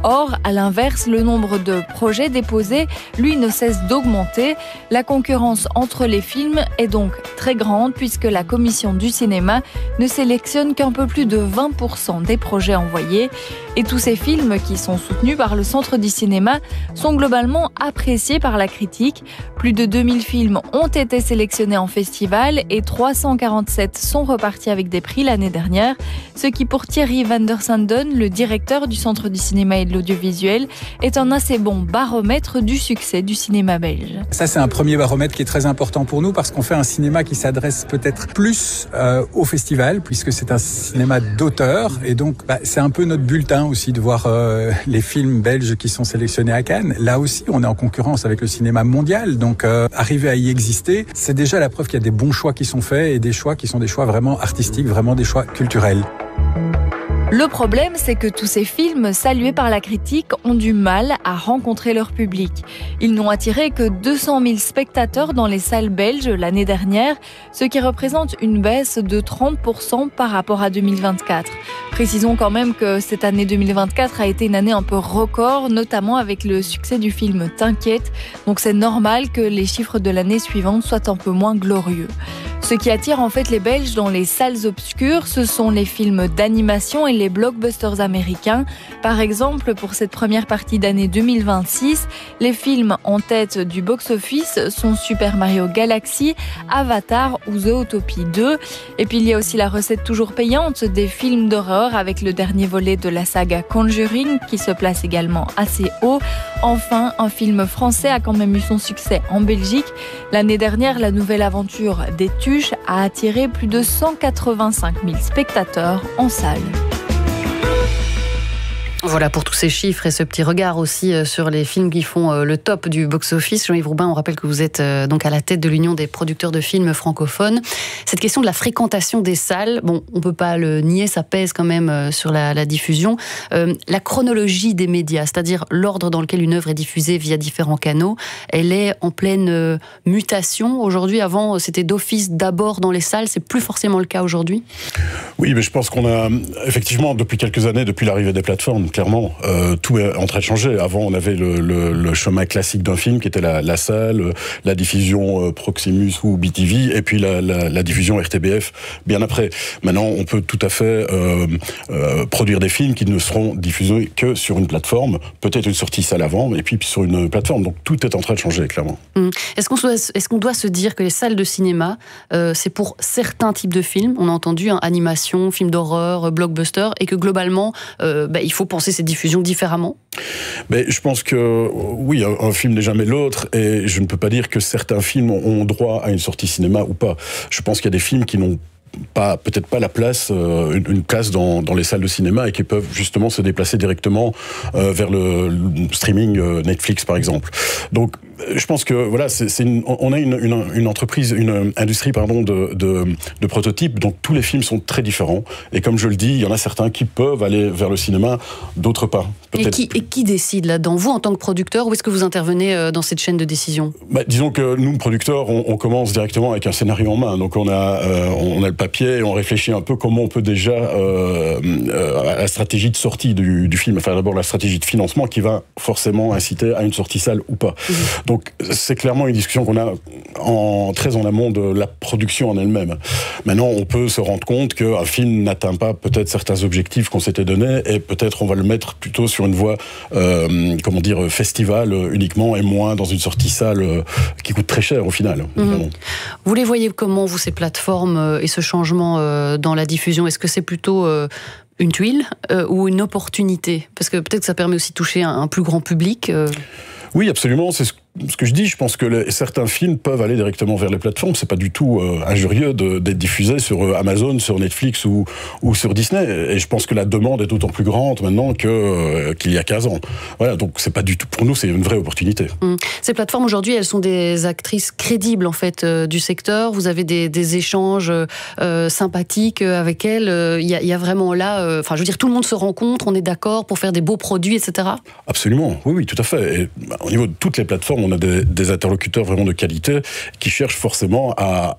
Speaker 1: Or, à l'inverse, le nombre de projets déposés, lui, ne cesse d'augmenter. La concurrence entre les films est donc très grande puisque la commission du cinéma ne sélectionne qu'un peu plus de vingt pour cent des projets envoyés. Et tous ces films qui sont soutenus par le Centre du cinéma sont globalement appréciés par la critique. Plus de deux mille films ont été sélectionnés en festival et trois cent quarante-sept sont repartis avec des prix l'année dernière. Ce qui, pour Thierry van der Sanden, le directeur du Centre du cinéma et de l'audiovisuel, est un assez bon baromètre du succès du cinéma belge.
Speaker 2: Ça, c'est un premier baromètre qui est très important pour nous parce qu'on fait un cinéma qui s'adresse peut-être plus euh, au festival puisque c'est un cinéma d'auteur et donc bah, c'est un peu notre bulletin aussi de voir euh, les films belges qui sont sélectionnés à Cannes. Là aussi, on est en concurrence avec le cinéma mondial, donc euh, arriver à y exister, c'est déjà la preuve qu'il y a des bons choix qui sont faits et des choix qui sont des choix vraiment artistiques, vraiment des choix culturels.
Speaker 1: Le problème, c'est que tous ces films, salués par la critique, ont du mal à rencontrer leur public. Ils n'ont attiré que deux cent mille spectateurs dans les salles belges l'année dernière, ce qui représente une baisse de trente pour cent par rapport à deux mille vingt-quatre. Précisons quand même que cette année deux mille vingt-quatre a été une année un peu record, notamment avec le succès du film T'inquiète. Donc c'est normal que les chiffres de l'année suivante soient un peu moins glorieux. Ce qui attire en fait les Belges dans les salles obscures, ce sont les films d'animation et les blockbusters américains. Par exemple, pour cette première partie d'année deux mille vingt-six, les films en tête du box-office sont Super Mario Galaxy, Avatar ou Zootopie deux. Et puis il y a aussi la recette toujours payante des films d'horreur avec le dernier volet de la saga Conjuring qui se place également assez haut. Enfin, un film français a quand même eu son succès en Belgique. L'année dernière, la nouvelle aventure des Tuches a attiré plus de cent quatre-vingt-cinq mille spectateurs en salle.
Speaker 5: Voilà pour tous ces chiffres et ce petit regard aussi sur les films qui font le top du box-office. Jean-Yves Roubin, on rappelle que vous êtes donc à la tête de l'Union des producteurs de films francophones. Cette question de la fréquentation des salles, bon, on ne peut pas le nier, ça pèse quand même sur la, la diffusion. Euh, la chronologie des médias, c'est-à-dire l'ordre dans lequel une œuvre est diffusée via différents canaux, elle est en pleine mutation aujourd'hui. Avant, c'était d'office d'abord dans les salles, c'est plus forcément le cas aujourd'hui.
Speaker 24: Oui, mais je pense qu'on a effectivement, depuis quelques années, depuis l'arrivée des plateformes, clairement, euh, tout est en train de changer. Avant, on avait le, le, le chemin classique d'un film qui était la, la salle, la diffusion euh, Proximus ou B T V, et puis la, la, la diffusion R T B F bien après. Maintenant, on peut tout à fait euh, euh, produire des films qui ne seront diffusés que sur une plateforme, peut-être une sortie salle avant, et puis sur une plateforme. Donc tout est en train de changer, clairement.
Speaker 5: Mmh. Est-ce qu'on, est-ce qu'on doit se dire que les salles de cinéma, euh, c'est pour certains types de films, on a entendu, hein, animation, films d'horreur, blockbuster, et que globalement, euh, bah, il faut penser ces diffusions différemment?
Speaker 24: Mais je pense que oui, un, un film n'est jamais l'autre, et je ne peux pas dire que certains films ont droit à une sortie cinéma ou pas. Je pense qu'il y a des films qui n'ont pas, peut-être pas la place, euh, une, une place dans, dans les salles de cinéma et qui peuvent justement se déplacer directement euh, vers le, le streaming euh, Netflix par exemple. Donc je pense que voilà, c'est, c'est une, on a une, une, une entreprise, une industrie pardon de, de, de prototypes. Donc tous les films sont très différents. Et comme je le dis, il y en a certains qui peuvent aller vers le cinéma, d'autres pas.
Speaker 5: Et qui, et qui décide là-dedans? Vous, en tant que producteur, où est-ce que vous intervenez dans cette chaîne de décision? Bah,
Speaker 24: disons que nous, producteurs, on, on commence directement avec un scénario en main. Donc on a, euh, on a le papier et on réfléchit un peu comment on peut déjà euh, euh, à la stratégie de sortie du, du film. Enfin d'abord la stratégie de financement qui va forcément inciter à une sortie salle ou pas. Mmh. Donc c'est clairement une discussion qu'on a en, très en amont de la production en elle-même. Maintenant, on peut se rendre compte qu'un film n'atteint pas peut-être certains objectifs qu'on s'était donnés et peut-être on va le mettre plutôt sur une voie, euh, comment dire, festival uniquement et moins dans une sortie salle euh, qui coûte très cher au final.
Speaker 5: Mmh. Vous les voyez comment, vous, ces plateformes et ce changement euh, dans la diffusion? Est-ce que c'est plutôt euh, une tuile euh, ou une opportunité? Parce que peut-être que ça permet aussi de toucher un, un plus grand public. Euh...
Speaker 24: Oui, absolument. C'est ce Ce que je dis, je pense que les, certains films peuvent aller directement vers les plateformes. C'est pas du tout euh, injurieux de, d'être diffusé sur euh, Amazon, sur Netflix ou, ou sur Disney. Et je pense que la demande est d'autant plus grande maintenant que, euh, qu'il y a quinze ans. Voilà, donc c'est pas du tout, pour nous, c'est une vraie opportunité.
Speaker 5: Mmh. Ces plateformes aujourd'hui, elles sont des actrices crédibles en fait euh, du secteur. Vous avez des, des échanges euh, sympathiques avec elles. Il y, y a vraiment là, enfin, euh, je veux dire, tout le monde se rencontre, on est d'accord pour faire des beaux produits, et cetera. Absolument,
Speaker 24: oui, oui, tout à fait. Et, bah, au niveau de toutes les plateformes, on a des, des interlocuteurs vraiment de qualité qui cherchent forcément à, à faire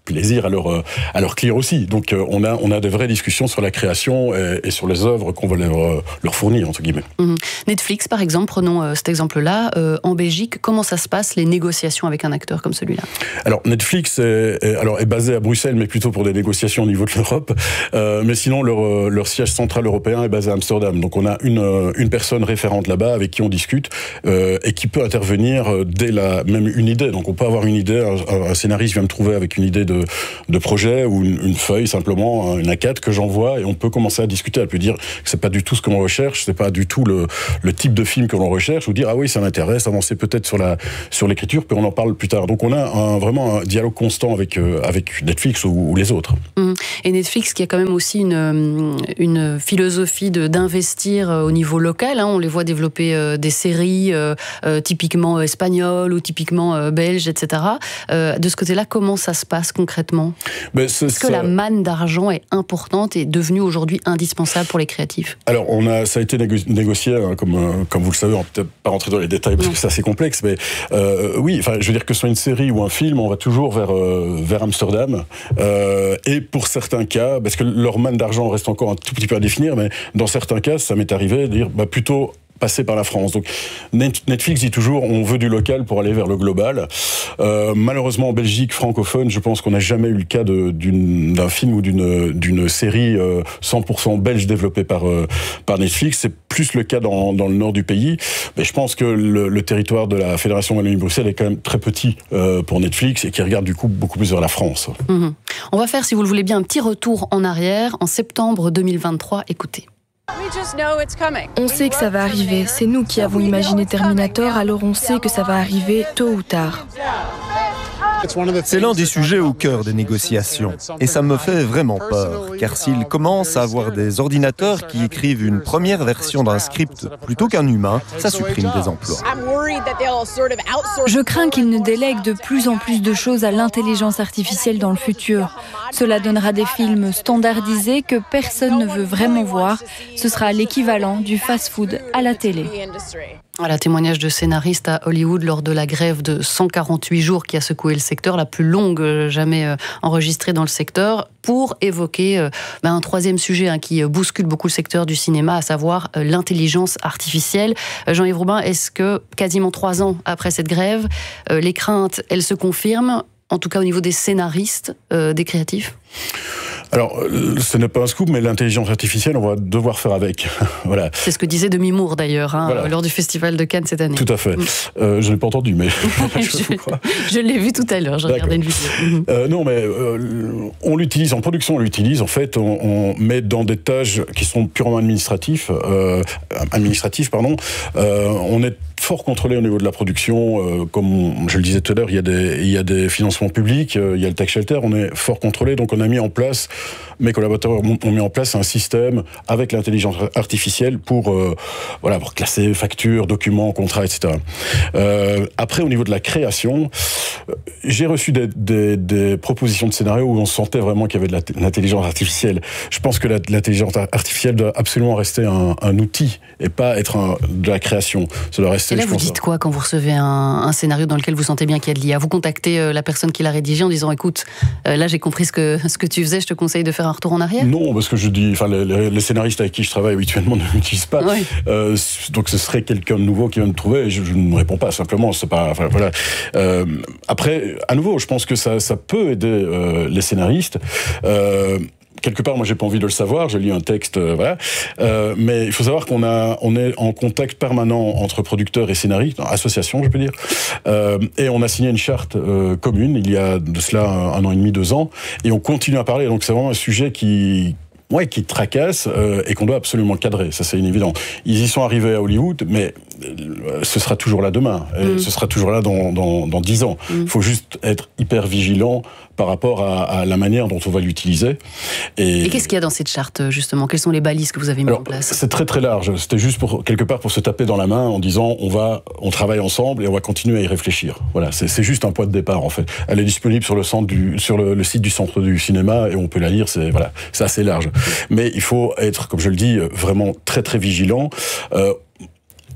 Speaker 24: plaisir à leurs à leurs clients aussi. Donc euh, on a on a de vraies discussions sur la création et, et sur les œuvres qu'on va leur, leur fournir entre guillemets.
Speaker 5: Mmh. Netflix par exemple, prenons euh, cet exemple-là. Euh, en Belgique, comment ça se passe les négociations avec un acteur comme celui-là?
Speaker 24: Alors Netflix est, est, alors, est basé à Bruxelles, mais plutôt pour des négociations au niveau de l'Europe. Euh, mais sinon leur leur siège central européen est basé à Amsterdam. Donc on a une une personne référente là-bas avec qui on discute euh, et qui peut intervenir dès la même une idée. Donc on peut avoir une idée, un, un scénariste vient me trouver avec une idée de De, de projet ou une, une feuille simplement, une A quatre que j'envoie et on peut commencer à discuter. Elle peut dire que c'est pas du tout ce qu'on recherche, c'est pas du tout le, le type de film que l'on recherche, ou dire ah oui ça m'intéresse, avancer peut-être sur la sur l'écriture, puis on en parle plus tard. Donc on a un, vraiment un dialogue constant avec euh, avec Netflix ou, ou les autres.
Speaker 5: Mmh. Et Netflix qui a quand même aussi une une philosophie de d'investir au niveau local. Hein. On les voit développer euh, des séries euh, euh, typiquement espagnoles ou typiquement euh, belges, et cetera. Euh, de ce côté-là, comment ça se passe concrètement?
Speaker 24: Ben, c'est,
Speaker 5: Est-ce que
Speaker 24: ça...
Speaker 5: la manne d'argent est importante et devenue aujourd'hui indispensable pour les créatifs?
Speaker 24: Alors, on a, ça a été négo- négocié, hein, comme, euh, comme vous le savez, on va peut-être pas rentrer dans les détails parce non. que c'est assez complexe, mais euh, oui, enfin, je veux dire que ce soit une série ou un film, on va toujours vers, euh, vers Amsterdam. Euh, et pour certains cas, parce que leur manne d'argent reste encore un tout petit peu à définir, mais dans certains cas, ça m'est arrivé de dire bah, plutôt passer par la France. Donc Netflix dit toujours on veut du local pour aller vers le global. Euh, malheureusement en Belgique francophone, je pense qu'on n'a jamais eu le cas de, d'une, d'un film ou d'une, d'une série euh, cent pour cent belge développée par, euh, par Netflix. C'est plus le cas dans, dans le nord du pays. Mais je pense que le, le territoire de la Fédération Wallonie-Bruxelles est quand même très petit euh, pour Netflix et qui regarde du coup beaucoup plus vers la France.
Speaker 5: Mmh. On va faire, si vous le voulez bien, un petit retour en arrière. En septembre deux mille vingt-trois, écoutez.
Speaker 15: On sait que ça va arriver. C'est nous qui avons imaginé Terminator, alors on sait que ça va arriver tôt ou tard.
Speaker 7: C'est l'un des sujets au cœur des négociations. Et ça me fait vraiment peur, car s'il commence à avoir des ordinateurs qui écrivent une première version d'un script plutôt qu'un humain, ça supprime des emplois.
Speaker 1: Je crains qu'ils ne délèguent de plus en plus de choses à l'intelligence artificielle dans le futur. Cela donnera des films standardisés que personne ne veut vraiment voir. Ce sera l'équivalent du fast-food à la télé.
Speaker 5: Voilà, témoignage de scénaristes à Hollywood lors de la grève de cent quarante-huit jours qui a secoué le secteur, la plus longue jamais enregistrée dans le secteur, pour évoquer euh, ben, un troisième sujet hein, qui bouscule beaucoup le secteur du cinéma, à savoir euh, l'intelligence artificielle. Euh, Jean-Yves Robin, est-ce que quasiment trois ans après cette grève, euh, les craintes, elles se confirment, en tout cas au niveau des scénaristes, euh, des créatifs ?
Speaker 24: Alors, ce n'est pas un scoop, mais l'intelligence artificielle, on va devoir faire avec. Voilà.
Speaker 5: C'est ce que disait Demi Moore, d'ailleurs, hein,
Speaker 24: voilà.
Speaker 5: lors du Festival de Cannes cette année.
Speaker 24: Tout à fait.
Speaker 5: Mmh.
Speaker 24: Euh, je ne l'ai pas entendu, mais...
Speaker 5: je, je l'ai vu tout à l'heure, je regardais une vidéo. Mmh.
Speaker 24: Euh, non, mais euh, on l'utilise, en production, on l'utilise. En fait, on, on met dans des tâches qui sont purement administratifs, euh, administratifs, pardon. Euh, on est fort contrôlé au niveau de la production. Euh, comme je le disais tout à l'heure, il y a des, il y a des financements publics, euh, il y a le tax shelter, on est fort contrôlé, donc on a mis en place, mes collaborateurs ont mis en place un système avec l'intelligence artificielle pour, euh, voilà, pour classer factures, documents, contrats, et cetera. Euh, après, au niveau de la création, j'ai reçu des, des, des propositions de scénarios où on sentait vraiment qu'il y avait de l'intelligence artificielle. Je pense que la, l'intelligence artificielle doit absolument rester un, un outil et pas être un, de la création. Ça doit rester.
Speaker 5: Et là, vous dites quoi quand vous recevez un, un scénario dans lequel vous sentez bien qu'il y a de l'I A? Vous contactez euh, la personne qui l'a rédigé en disant écoute, euh, là j'ai compris ce que, ce que tu faisais, je te conseille de faire un retour en arrière?
Speaker 24: Non, parce que je dis, enfin, les, les, les scénaristes avec qui je travaille habituellement ne l'utilisent pas. Oui. Euh, donc ce serait quelqu'un de nouveau qui vient me trouver et je, je ne réponds pas, simplement. C'est pas, enfin, voilà. Euh, après, à nouveau, je pense que ça, ça peut aider euh, les scénaristes. Euh, Quelque part, moi, j'ai pas envie de le savoir. Je lis un texte, euh, voilà. Euh, mais il faut savoir qu'on a, on est en contact permanent entre producteurs et scénaristes, association, je peux dire. Euh, et on a signé une charte euh, commune il y a de cela un, un an et demi, deux ans, et on continue à parler. Donc c'est vraiment un sujet qui Ouais, qui tracasse euh, et qu'on doit absolument cadrer, ça c'est évident. Ils y sont arrivés à Hollywood, mais euh, ce sera toujours là demain, et mmh. ce sera toujours là dans, dans, dans dix ans. Il mmh. faut juste être hyper vigilant par rapport à, à la manière dont on va l'utiliser.
Speaker 5: Et, et qu'est-ce qu'il y a dans cette charte, justement? Quelles sont les balises que vous avez mis
Speaker 24: Alors,
Speaker 5: en place?
Speaker 24: C'est très très large, c'était juste pour, quelque part pour se taper dans la main en disant on va, on travaille ensemble et on va continuer à y réfléchir. Voilà, c'est, c'est juste un point de départ en fait. Elle est disponible sur le, centre du, sur le, le site du Centre du cinéma et on peut la lire, c'est, voilà, c'est assez large. Mais il faut être, comme je le dis, vraiment très très vigilant. Euh,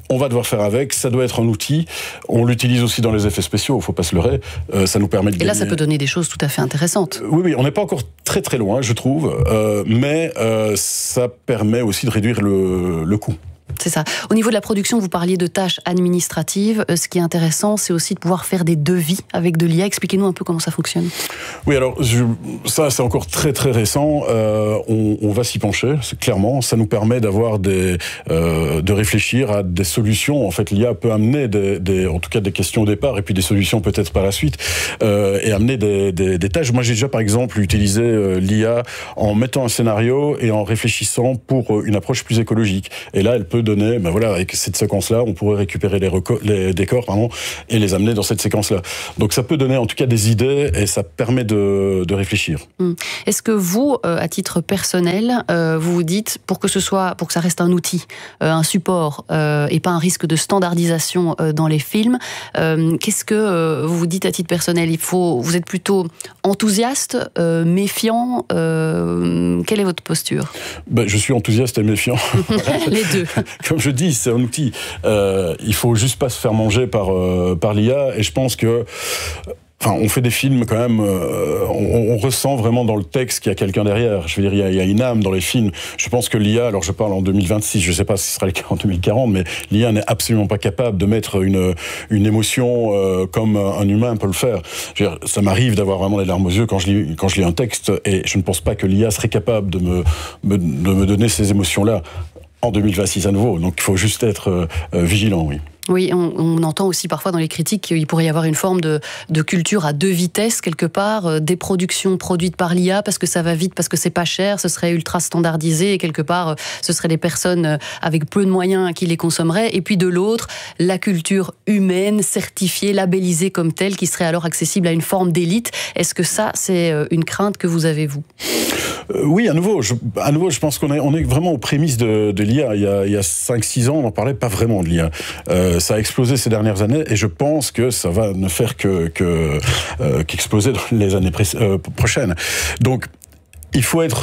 Speaker 24: on va devoir faire avec, ça doit être un outil. On l'utilise aussi dans les effets spéciaux, il ne faut pas se leurrer. Euh, ça nous permet de
Speaker 5: Et là,
Speaker 24: gagner...
Speaker 5: ça peut donner des choses tout à fait intéressantes.
Speaker 24: Oui, oui, on n'est pas encore très très loin, je trouve, euh, mais euh, ça permet aussi de réduire le, le coût.
Speaker 5: C'est ça. Au niveau de la production, vous parliez de tâches administratives. Ce qui est intéressant, c'est aussi de pouvoir faire des devis avec de l'I A. Expliquez-nous un peu comment ça fonctionne.
Speaker 24: Oui, alors je, ça, c'est encore très très récent. Euh, on, on va s'y pencher, c'est clairement. Ça nous permet d'avoir des, euh, de réfléchir à des solutions. En fait, l'I A peut amener des, des, en tout cas des questions au départ et puis des solutions peut-être par la suite euh, et amener des, des, des tâches. Moi, j'ai déjà par exemple utilisé euh, l'I A en mettant un scénario et en réfléchissant pour une approche plus écologique. Et là, elle peut donner, ben voilà, avec cette séquence-là, on pourrait récupérer les, reco- les décors pardon, et les amener dans cette séquence-là. Donc ça peut donner en tout cas des idées et ça permet de, de réfléchir.
Speaker 5: Hum. Est-ce que vous, euh, à titre personnel, euh, vous vous dites, pour que ce soit, pour que ça reste un outil, euh, un support euh, et pas un risque de standardisation euh, dans les films, euh, qu'est-ce que euh, vous vous dites à titre personnel? Il faut, vous êtes plutôt enthousiaste, euh, méfiant, euh, quelle est votre posture?
Speaker 24: Ben, je suis enthousiaste et méfiant.
Speaker 5: Les deux.
Speaker 24: Comme je dis, c'est un outil. Euh, il faut juste pas se faire manger par, euh, par l'I A. Et je pense que... Enfin, on fait des films quand même, euh, on, on ressent vraiment dans le texte qu'il y a quelqu'un derrière. Je veux dire, il y, a, il y a une âme dans les films. Je pense que l'I A, alors je parle en deux mille vingt-six, je ne sais pas si ce sera le cas en deux mille quarante, mais l'I A n'est absolument pas capable de mettre une, une émotion euh, comme un humain peut le faire. Je veux dire, ça m'arrive d'avoir vraiment les larmes aux yeux quand je lis, quand je lis un texte, et je ne pense pas que l'I A serait capable de me, me, de me donner ces émotions-là en deux mille vingt-six à nouveau. Donc il faut juste être euh, vigilant, oui.
Speaker 5: Oui, on, on entend aussi parfois dans les critiques qu'il pourrait y avoir une forme de, de culture à deux vitesses quelque part, euh, des productions produites par l'I A parce que ça va vite, parce que c'est pas cher, ce serait ultra standardisé et quelque part euh, ce seraient des personnes euh, avec peu de moyens qui les consommeraient, et puis de l'autre, la culture humaine, certifiée, labellisée comme telle, qui serait alors accessible à une forme d'élite. Est-ce que ça, c'est euh, une crainte que vous avez, vous ?
Speaker 24: Euh, oui, à nouveau, je, à nouveau, je pense qu'on est, on est vraiment aux prémices de, de l'I A. Il y a, il y a cinq six ans, on n'en parlait pas vraiment de l'I A. Euh, ça a explosé ces dernières années et je pense que ça va ne faire que, que euh, qu'exploser dans les années pré- euh, prochaines. Donc, il faut être...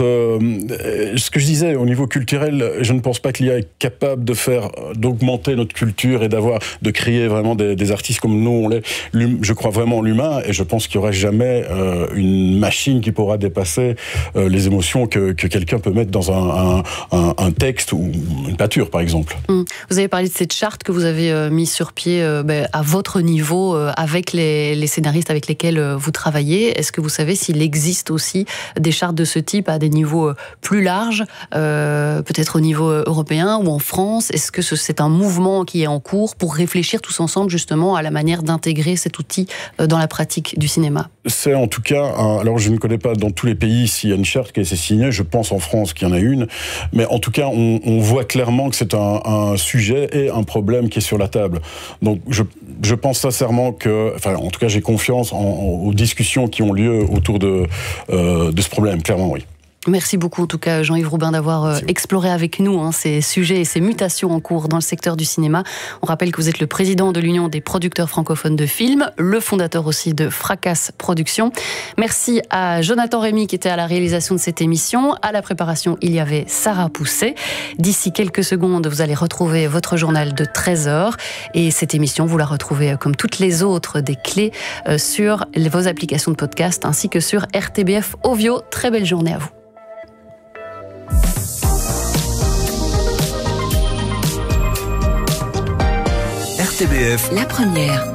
Speaker 24: Euh, ce que je disais, au niveau culturel, je ne pense pas que l'I A est capable de faire, d'augmenter notre culture et d'avoir, de créer vraiment des, des artistes comme nous, on l'est. Je crois vraiment en l'humain et je pense qu'il n'y aura jamais euh, une machine qui pourra dépasser euh, les émotions que, que quelqu'un peut mettre dans un, un, un, un texte ou une peinture, par exemple.
Speaker 5: Mmh. Vous avez parlé de cette charte que vous avez euh, mise sur pied euh, ben, à votre niveau, euh, avec les, les scénaristes avec lesquels euh, vous travaillez. Est-ce que vous savez s'il existe aussi des chartes de ce type à des niveaux plus larges, euh, peut-être au niveau européen ou en France? Est-ce que c'est un mouvement qui est en cours pour réfléchir tous ensemble justement à la manière d'intégrer cet outil dans la pratique du cinéma?
Speaker 24: C'est en tout cas, un, alors je ne connais pas dans tous les pays s'il y a une charte qui a été signée, je pense en France qu'il y en a une, mais en tout cas on, on voit clairement que c'est un, un sujet et un problème qui est sur la table. Donc je, je pense sincèrement que, enfin en tout cas j'ai confiance en, en, aux discussions qui ont lieu autour de, euh, de ce problème, clairement oui.
Speaker 5: Merci beaucoup en tout cas Jean-Yves Roubin d'avoir euh, exploré avec nous hein, ces sujets et ces mutations en cours dans le secteur du cinéma. On rappelle que vous êtes le président de l'Union des producteurs francophones de films, le fondateur aussi de Fracas Productions. Merci à Jonathan Rémy qui était à la réalisation de cette émission. À la préparation, il y avait Sarah Pousset. D'ici quelques secondes, vous allez retrouver votre journal de treize heures et cette émission, vous la retrouvez comme toutes les autres des clés euh, sur vos applications de podcast ainsi que sur R T B F Ovio. Très belle journée à vous.
Speaker 10: R T B F,
Speaker 8: la première.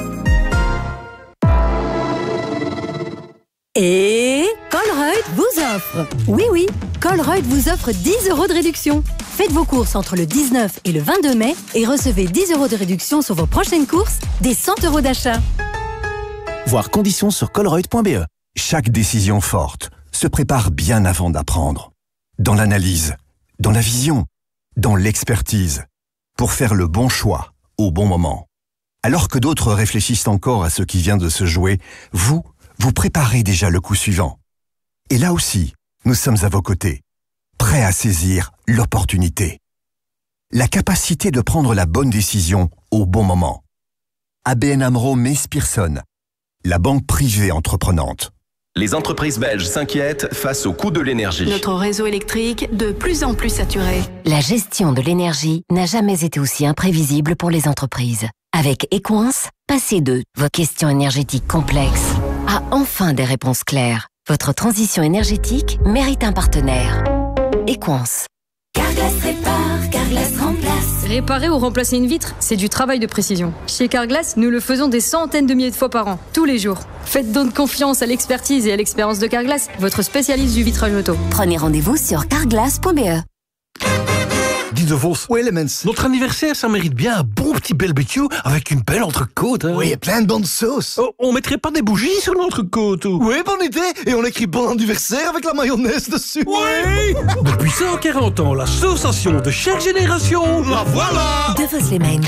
Speaker 6: Et Colruyt vous offre. Oui, oui, Colruyt vous offre dix euros de réduction. Faites vos courses entre le dix-neuf et le vingt-deux mai et recevez dix euros de réduction sur vos prochaines courses, des cent euros d'achat.
Speaker 10: Voir conditions sur colruyt point b e. Chaque décision forte se prépare bien avant d'apprendre. Dans l'analyse, dans la vision, dans l'expertise, pour faire le bon choix au bon moment. Alors que d'autres réfléchissent encore à ce qui vient de se jouer, vous, vous préparez déjà le coup suivant. Et là aussi, nous sommes à vos côtés, prêts à saisir l'opportunité. La capacité de prendre la bonne décision au bon moment. A B N AMRO Mees Pierson, la banque privée entreprenante.
Speaker 4: Les entreprises belges s'inquiètent face au coût de l'énergie.
Speaker 9: Notre réseau électrique de plus en plus saturé.
Speaker 11: La gestion de l'énergie n'a jamais été aussi imprévisible pour les entreprises. Avec Equance, passez de vos questions énergétiques complexes à enfin des réponses claires. Votre transition énergétique mérite un partenaire. Equance.
Speaker 12: Carglass répare, Carglass remplace.
Speaker 25: Réparer ou remplacer une vitre, c'est du travail de précision. Chez Carglass, nous le faisons des centaines de milliers de fois par an, tous les jours. Faites donc confiance à l'expertise et à l'expérience de Carglass, votre spécialiste du vitrage auto.
Speaker 11: Prenez rendez-vous sur carglass point b e.
Speaker 26: Dis de Vos, oui, Elements. Notre anniversaire, ça mérite bien un bon petit barbecue avec une belle entrecôte. Hein.
Speaker 27: Oui, et plein de bonnes sauces.
Speaker 26: Oh, on mettrait pas des bougies sur l'entrecôte ou...
Speaker 27: Oui, bonne idée. Et on écrit bon anniversaire avec la mayonnaise dessus.
Speaker 26: Oui. Depuis cent quarante ans, la sensation de chaque génération, la voilà.
Speaker 11: De Vos Elements.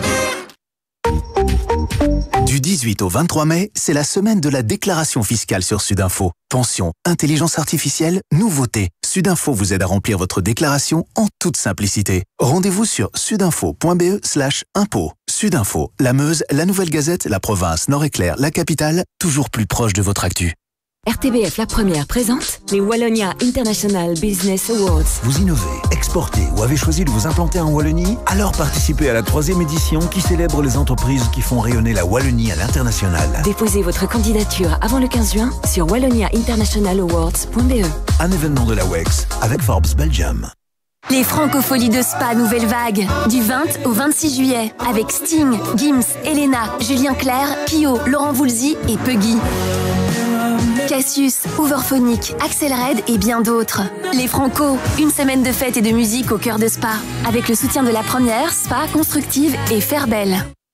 Speaker 28: Du dix-huit au vingt-trois mai, c'est la semaine de la déclaration fiscale sur Sudinfo. Pension, intelligence artificielle, nouveautés. Sudinfo vous aide à remplir votre déclaration en toute simplicité. Rendez-vous sur sudinfo point b e slash impôt. Sudinfo, la Meuse, la Nouvelle Gazette, la province, Nord-Éclair, la capitale, toujours plus proche de votre actu.
Speaker 12: R T B F La Première présente les Wallonia International Business Awards.
Speaker 27: Vous innovez, exportez ou avez choisi de vous implanter en Wallonie? Alors participez à la troisième édition qui célèbre les entreprises qui font rayonner la Wallonie à l'international.
Speaker 12: Déposez votre candidature avant le quinze juin sur wallonia international awards point b e.
Speaker 27: Un événement de la W E X avec Forbes Belgium.
Speaker 12: Les Francopholies de Spa Nouvelle Vague, du vingt au vingt-six juillet, avec Sting, Gims, Elena, Julien Clerc, Kyo, Laurent Voulzy et Puggy. Cassius, Overphonic, Axel Red et bien d'autres. Les Franco, une semaine de fête et de musique au cœur de Spa, avec le soutien de la Première, Spa, Constructive et Faire Belle.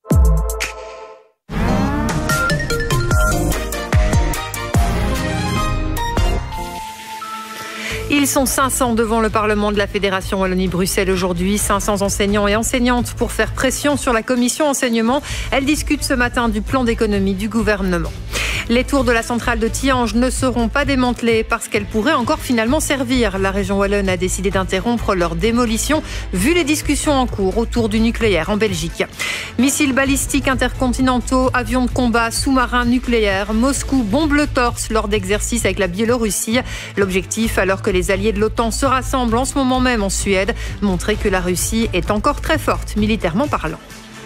Speaker 29: Ils sont cinq cents devant le Parlement de la Fédération Wallonie-Bruxelles aujourd'hui. cinq cents enseignants et enseignantes pour faire pression sur la commission enseignement. Elle discute ce matin du plan d'économie du gouvernement. Les tours de la centrale de Tihange ne seront pas démantelées parce qu'elles pourraient encore finalement servir. La région wallonne a décidé d'interrompre leur démolition vu les discussions en cours autour du nucléaire en Belgique. Missiles balistiques intercontinentaux, avions de combat, sous-marins nucléaires. Moscou bombe le torse lors d'exercices avec la Biélorussie. L'objectif, alors que les alliés de l'OTAN se rassemblent en ce moment même en Suède, montrer que la Russie est encore très forte militairement parlant.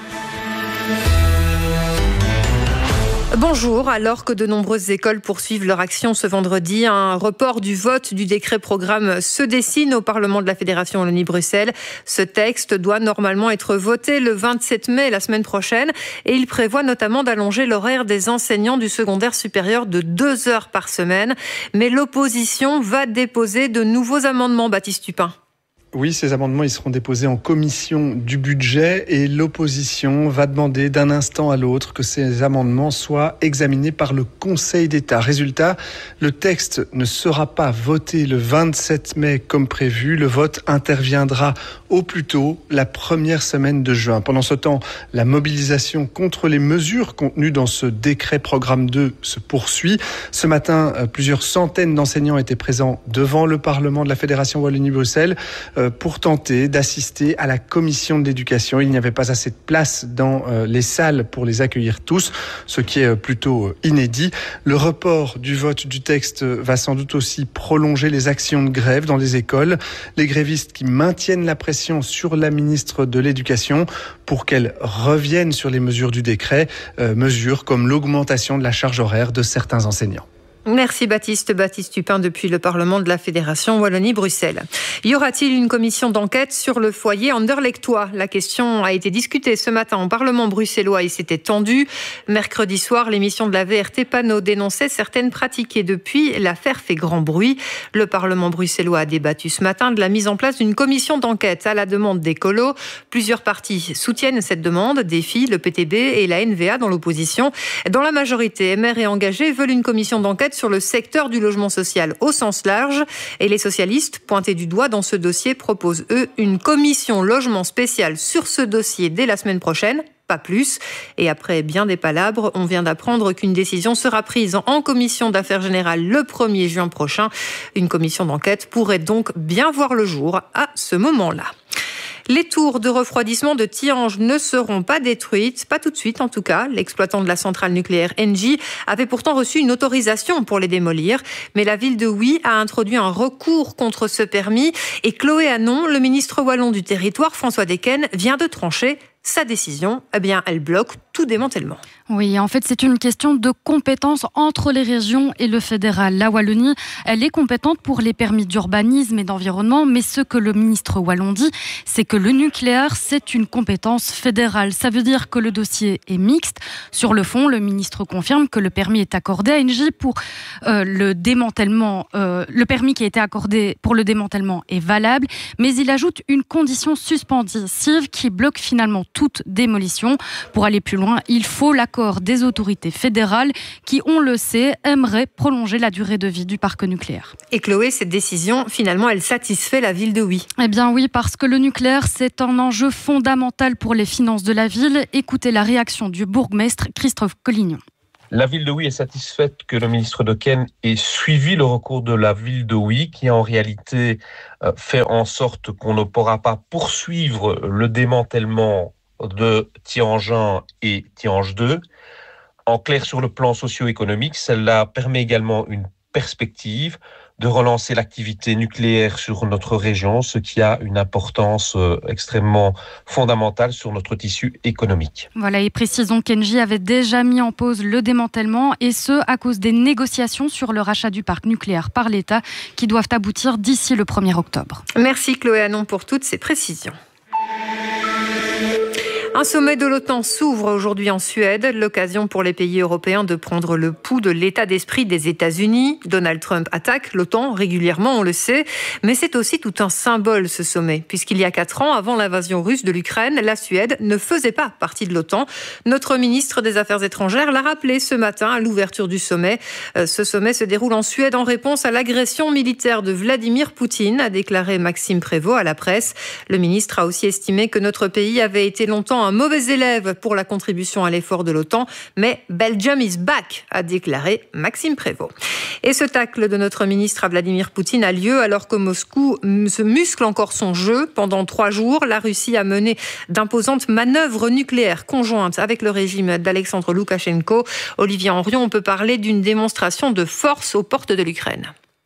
Speaker 29: Bonjour, alors que de nombreuses écoles poursuivent leur action ce vendredi, un report du vote du décret programme se dessine au Parlement de la Fédération Wallonie-Bruxelles. Ce texte doit normalement être voté le vingt-sept mai, la semaine prochaine, et il prévoit notamment d'allonger l'horaire des enseignants du secondaire supérieur de deux heures par semaine. Mais l'opposition va déposer de nouveaux amendements, Baptiste Tupin.
Speaker 30: Oui, ces amendements ils seront déposés en commission du budget et l'opposition va demander d'un instant à l'autre que ces amendements soient examinés par le Conseil d'État. Résultat, le texte ne sera pas voté le vingt-sept mai comme prévu. Le vote interviendra au plus tôt la première semaine de juin. Pendant ce temps, la mobilisation contre les mesures contenues dans ce décret programme deux se poursuit. Ce matin, plusieurs centaines d'enseignants étaient présents devant le Parlement de la Fédération Wallonie-Bruxelles pour tenter d'assister à la commission de l'éducation. Il n'y avait pas assez de place dans les salles pour les accueillir tous, ce qui est plutôt inédit. Le report du vote du texte va sans doute aussi prolonger les actions de grève dans les écoles. Les grévistes qui maintiennent la pression sur la ministre de l'Éducation pour qu'elle revienne sur les mesures du décret, euh, mesures comme l'augmentation de la charge horaire de certains enseignants.
Speaker 29: Merci Baptiste. Baptiste Tupin depuis le Parlement de la Fédération Wallonie-Bruxelles. Y aura-t-il une commission d'enquête sur le foyer anderlechtois ? La question a été discutée ce matin au Parlement bruxellois et s'était tendue. Mercredi soir, l'émission de la V R T Panneau dénonçait certaines pratiques et depuis, l'affaire fait grand bruit. Le Parlement bruxellois a débattu ce matin de la mise en place d'une commission d'enquête à la demande des colos. Plusieurs partis soutiennent cette demande, Défi, le P T B et la N V A dans l'opposition. Dans la majorité, M R et engagés veulent une commission d'enquête sur le secteur du logement social au sens large. Et les socialistes, pointés du doigt dans ce dossier, proposent, eux, une commission logement spéciale sur ce dossier dès la semaine prochaine. Pas plus. Et après bien des palabres, on vient d'apprendre qu'une décision sera prise en commission d'affaires générales le premier juin prochain. Une commission d'enquête pourrait donc bien voir le jour à ce moment-là. Les tours de refroidissement de Tihange ne seront pas détruites, pas tout de suite en tout cas. L'exploitant de la centrale nucléaire Engie avait pourtant reçu une autorisation pour les démolir. Mais la ville de Huy a introduit un recours contre ce permis. Et Chloé Hannon, le ministre wallon du territoire, François Decken, vient de trancher. Sa décision, eh bien, elle bloque tout démantèlement.
Speaker 3: Oui, en fait, c'est une question de compétence entre les régions et le fédéral. La Wallonie, elle est compétente pour les permis d'urbanisme et d'environnement, mais ce que le ministre wallon dit, c'est que le nucléaire, c'est une compétence fédérale. Ça veut dire que le dossier est mixte. Sur le fond, le ministre confirme que le permis est accordé à Engie pour euh, le démantèlement. Euh, le permis qui a été accordé pour le démantèlement est valable, mais il ajoute une condition suspensive qui bloque finalement toute démolition. Pour aller plus loin, il faut l'accord des autorités fédérales qui, on le sait, aimeraient prolonger la durée de vie du parc nucléaire.
Speaker 29: Et Chloé, cette décision, finalement, elle satisfait la ville de Huy.
Speaker 3: Eh bien oui, parce que le nucléaire, c'est un enjeu fondamental pour les finances de la ville. Écoutez la réaction du bourgmestre Christophe Collignon.
Speaker 13: La ville de Huy est satisfaite que le ministre Decken ait suivi le recours de la ville de Huy, qui en réalité euh, fait en sorte qu'on ne pourra pas poursuivre le démantèlement de Tihange un et Tihange deux. En clair, sur le plan socio-économique, cela permet également une perspective de relancer l'activité nucléaire sur notre région, ce qui a une importance extrêmement fondamentale sur notre tissu économique.
Speaker 3: Voilà, et précisons qu'Engie avait déjà mis en pause le démantèlement, et ce, à cause des négociations sur le rachat du parc nucléaire par l'État, qui doivent aboutir d'ici le premier octobre.
Speaker 29: Merci Chloé Hannon pour toutes ces précisions. Un sommet de l'OTAN s'ouvre aujourd'hui en Suède, l'occasion pour les pays européens de prendre le pouls de l'état d'esprit des États-Unis. Donald Trump attaque l'OTAN régulièrement, on le sait, mais c'est aussi tout un symbole ce sommet, puisqu'il y a quatre ans, avant l'invasion russe de l'Ukraine, la Suède ne faisait pas partie de l'OTAN. Notre ministre des Affaires étrangères l'a rappelé ce matin à l'ouverture du sommet. Ce sommet se déroule en Suède en réponse à l'agression militaire de Vladimir Poutine, a déclaré Maxime Prévost à la presse. Le ministre a aussi estimé que notre pays avait été longtemps un mauvais élève pour la contribution à l'effort de l'OTAN, mais Belgium is back, a déclaré Maxime Prévost. Et ce tacle de notre ministre à Vladimir Poutine a lieu alors que Moscou se muscle encore son jeu. Pendant trois jours, la Russie a mené d'imposantes manœuvres nucléaires conjointes avec le régime d'Alexandre Loukachenko. Olivier Henrion, on peut parler d'une démonstration de force aux portes de l'Ukraine.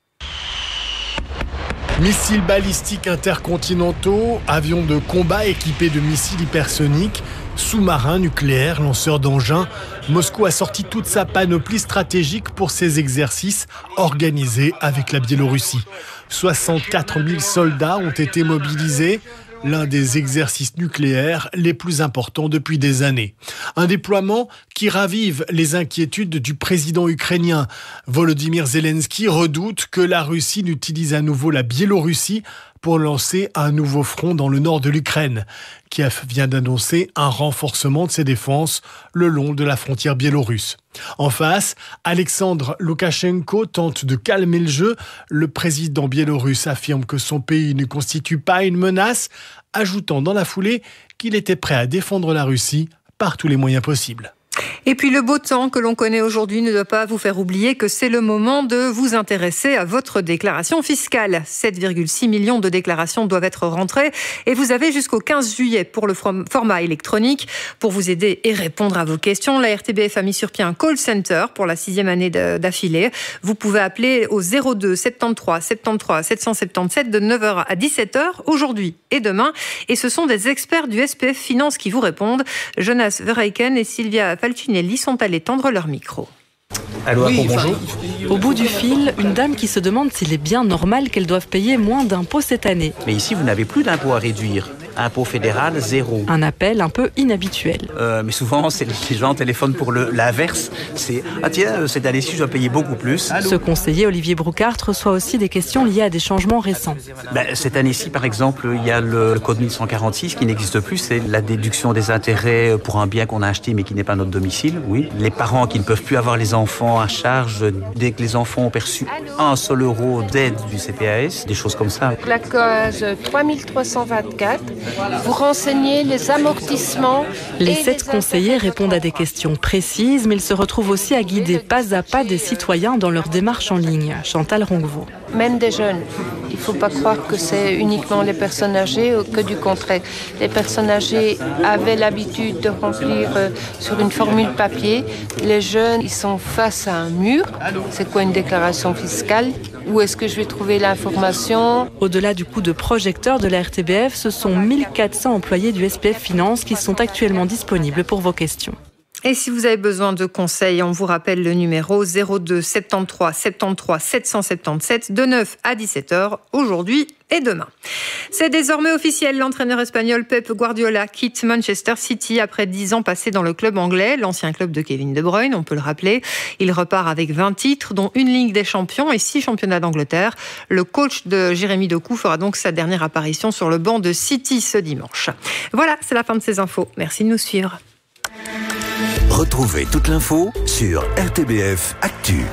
Speaker 14: Missiles balistiques intercontinentaux, avions de combat équipés de missiles hypersoniques, sous-marins nucléaires, lanceurs d'engins. Moscou a sorti toute sa panoplie stratégique pour ces exercices organisés avec la Biélorussie. soixante-quatre mille soldats ont été mobilisés. L'un des exercices nucléaires les plus importants depuis des années. Un déploiement qui ravive les inquiétudes du président ukrainien. Volodymyr Zelensky redoute que la Russie n'utilise à nouveau la Biélorussie pour lancer un nouveau front dans le nord de l'Ukraine. Kiev vient d'annoncer un renforcement de ses défenses le long de la frontière biélorusse. En face, Alexandre Loukachenko tente de calmer le jeu. Le président biélorusse affirme que son pays ne constitue pas une menace, ajoutant dans la foulée qu'il était prêt à défendre la Russie par tous les moyens possibles.
Speaker 29: Et puis le beau temps que l'on connaît aujourd'hui ne doit pas vous faire oublier que c'est le moment de vous intéresser à votre déclaration fiscale. sept virgule six millions de déclarations doivent être rentrées et vous avez jusqu'au quinze juillet pour le format électronique. Pour vous aider et répondre à vos questions, la R T B F a mis sur pied un call center pour la sixième année d'affilée. Vous pouvez appeler au zéro deux soixante-treize soixante-treize sept cent soixante-dix-sept de neuf heures à dix-sept heures aujourd'hui et demain. Et ce sont des experts du S P F Finance qui vous répondent. Jonas Verheiken et Sylvia Falcinelli sont allés tendre leur micro.
Speaker 16: Allô, oui, bonjour.
Speaker 17: Au bout du fil, une dame qui se demande s'il est bien normal qu'elle doive payer moins d'impôts cette année.
Speaker 16: Mais ici, vous n'avez plus d'impôts à réduire. Impôt fédéral, zéro.
Speaker 17: Un appel un peu inhabituel.
Speaker 16: Euh, mais souvent, c'est les gens téléphonent pour le, l'inverse. C'est « Ah tiens, cette année-ci, je dois payer beaucoup plus. »
Speaker 17: Ce conseiller, Olivier Broucart, reçoit aussi des questions liées à des changements récents.
Speaker 16: Ben, cette année-ci, par exemple, il y a le code mille cent quarante-six qui n'existe plus. C'est la déduction des intérêts pour un bien qu'on a acheté mais qui n'est pas notre domicile. Oui. Les parents qui ne peuvent plus avoir les enfants à charge dès que les enfants ont perçu un seul euro d'aide du C P A S, des choses comme ça.
Speaker 18: La case trois mille trois cent vingt-quatre. Vous renseignez les amortissements.
Speaker 17: Les sept conseillers répondent à des questions précises, mais ils se retrouvent aussi à guider pas à pas des citoyens dans leur démarche en ligne. Chantal Ronquevaux.
Speaker 18: Même des jeunes. Il ne faut pas croire que c'est uniquement les personnes âgées ou que du contraire. Les personnes âgées avaient l'habitude de remplir euh, sur une formule papier. Les jeunes, ils sont face à un mur. C'est quoi une déclaration fiscale? Où est-ce que je vais trouver l'information?
Speaker 17: Au-delà du coup de projecteur de la R T B F, ce sont mille quatre cents employés du S P F Finance qui sont actuellement disponibles pour vos questions.
Speaker 29: Et si vous avez besoin de conseils, on vous rappelle le numéro zéro deux soixante-treize soixante-treize sept cent soixante-dix-sept de neuf à dix-sept heures aujourd'hui et demain. C'est désormais officiel, l'entraîneur espagnol Pep Guardiola quitte Manchester City après dix ans passés dans le club anglais, l'ancien club de Kevin De Bruyne, on peut le rappeler. Il repart avec vingt titres, dont une Ligue des Champions et six championnats d'Angleterre. Le coach de Jérémy Doku fera donc sa dernière apparition sur le banc de City ce dimanche. Voilà, c'est la fin de ces infos. Merci de nous suivre.
Speaker 27: Retrouvez toute l'info sur R T B F Actu.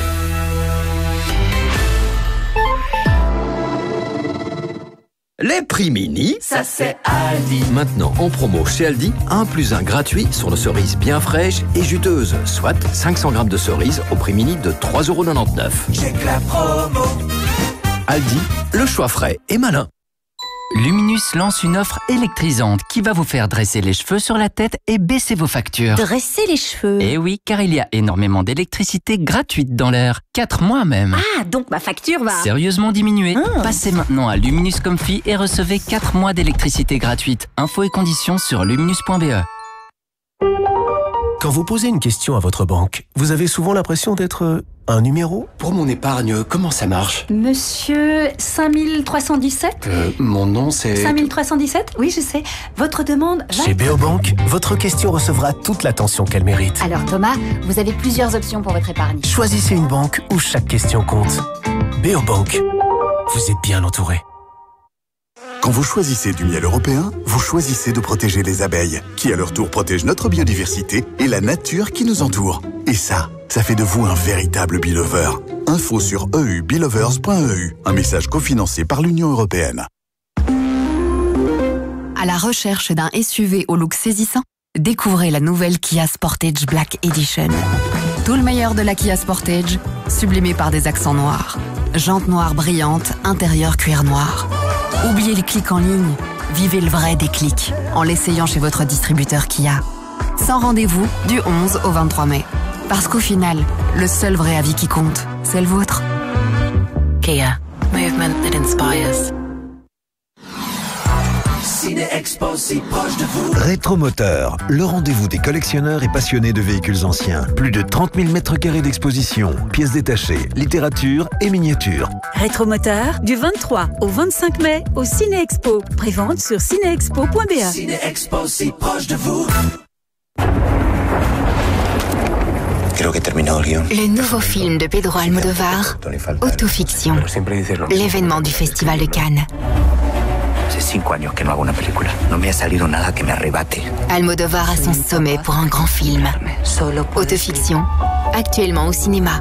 Speaker 1: Les prix mini,
Speaker 2: ça c'est Aldi.
Speaker 1: Maintenant en promo chez Aldi, un plus un gratuit sur nos cerises bien fraîches et juteuses, soit cinq cents grammes de cerises au prix mini de trois euros quatre-vingt-dix-neuf.
Speaker 2: Check la promo.
Speaker 1: Aldi, le choix frais et malin.
Speaker 7: Luminus lance une offre électrisante qui va vous faire dresser les cheveux sur la tête et baisser vos factures.
Speaker 15: Dresser les cheveux?
Speaker 7: Eh oui, car il y a énormément d'électricité gratuite dans l'air. quatre mois même.
Speaker 15: Ah, donc ma facture va...
Speaker 7: sérieusement diminuer.
Speaker 15: Ah.
Speaker 7: Passez maintenant à Luminus Comfy et recevez quatre mois d'électricité gratuite. Infos et conditions sur luminus point b e.
Speaker 19: Quand vous posez une question à votre banque, vous avez souvent l'impression d'être un numéro.
Speaker 20: Pour mon épargne, comment ça marche?
Speaker 15: Monsieur cinq mille trois cent dix-sept
Speaker 20: euh, Mon nom c'est...
Speaker 15: cinq mille trois cent dix-sept? Oui, je sais. Votre demande va...
Speaker 19: Chez Beobank, votre question recevra toute l'attention qu'elle mérite.
Speaker 15: Alors Thomas, vous avez plusieurs options pour votre épargne.
Speaker 19: Choisissez une banque où chaque question compte. Beobank, vous êtes bien entouré.
Speaker 21: Quand vous choisissez du miel européen, vous choisissez de protéger les abeilles, qui à leur tour protègent notre biodiversité et la nature qui nous entoure. Et ça, ça fait de vous un véritable Beelover. Info sur e u beelovers point e u, un message cofinancé par l'Union européenne.
Speaker 22: À la recherche d'un S U V au look saisissant, découvrez la nouvelle Kia Sportage Black Edition. Tout le meilleur de la Kia Sportage, sublimé par des accents noirs. Jantes noires brillantes, intérieur cuir noir. Oubliez les clics en ligne, vivez le vrai déclic en l'essayant chez votre distributeur Kia. Sans rendez-vous du onze au vingt-trois mai. Parce qu'au final, le seul vrai avis qui compte, c'est le vôtre. Kia, movement that inspires.
Speaker 2: Ciné Expo, si proche de vous.
Speaker 27: Rétromoteur, le rendez-vous des collectionneurs et passionnés de véhicules anciens. Plus de trente mille mètres carrés d'exposition, pièces détachées, littérature et miniatures.
Speaker 23: Rétromoteur, du vingt-trois au vingt-cinq mai au Ciné Expo. Prévente sur ciné expo point b e.
Speaker 2: Ciné Expo, si proche de vous.
Speaker 22: Le nouveau film de Pedro Almodóvar, Autofiction, l'événement du Festival de Cannes.
Speaker 24: Hace cinco años que no hago una película. No me ha salido nada que me arrebate.
Speaker 22: Almodóvar à son sommet pour un grand film. Autofiction, actuellement au cinéma.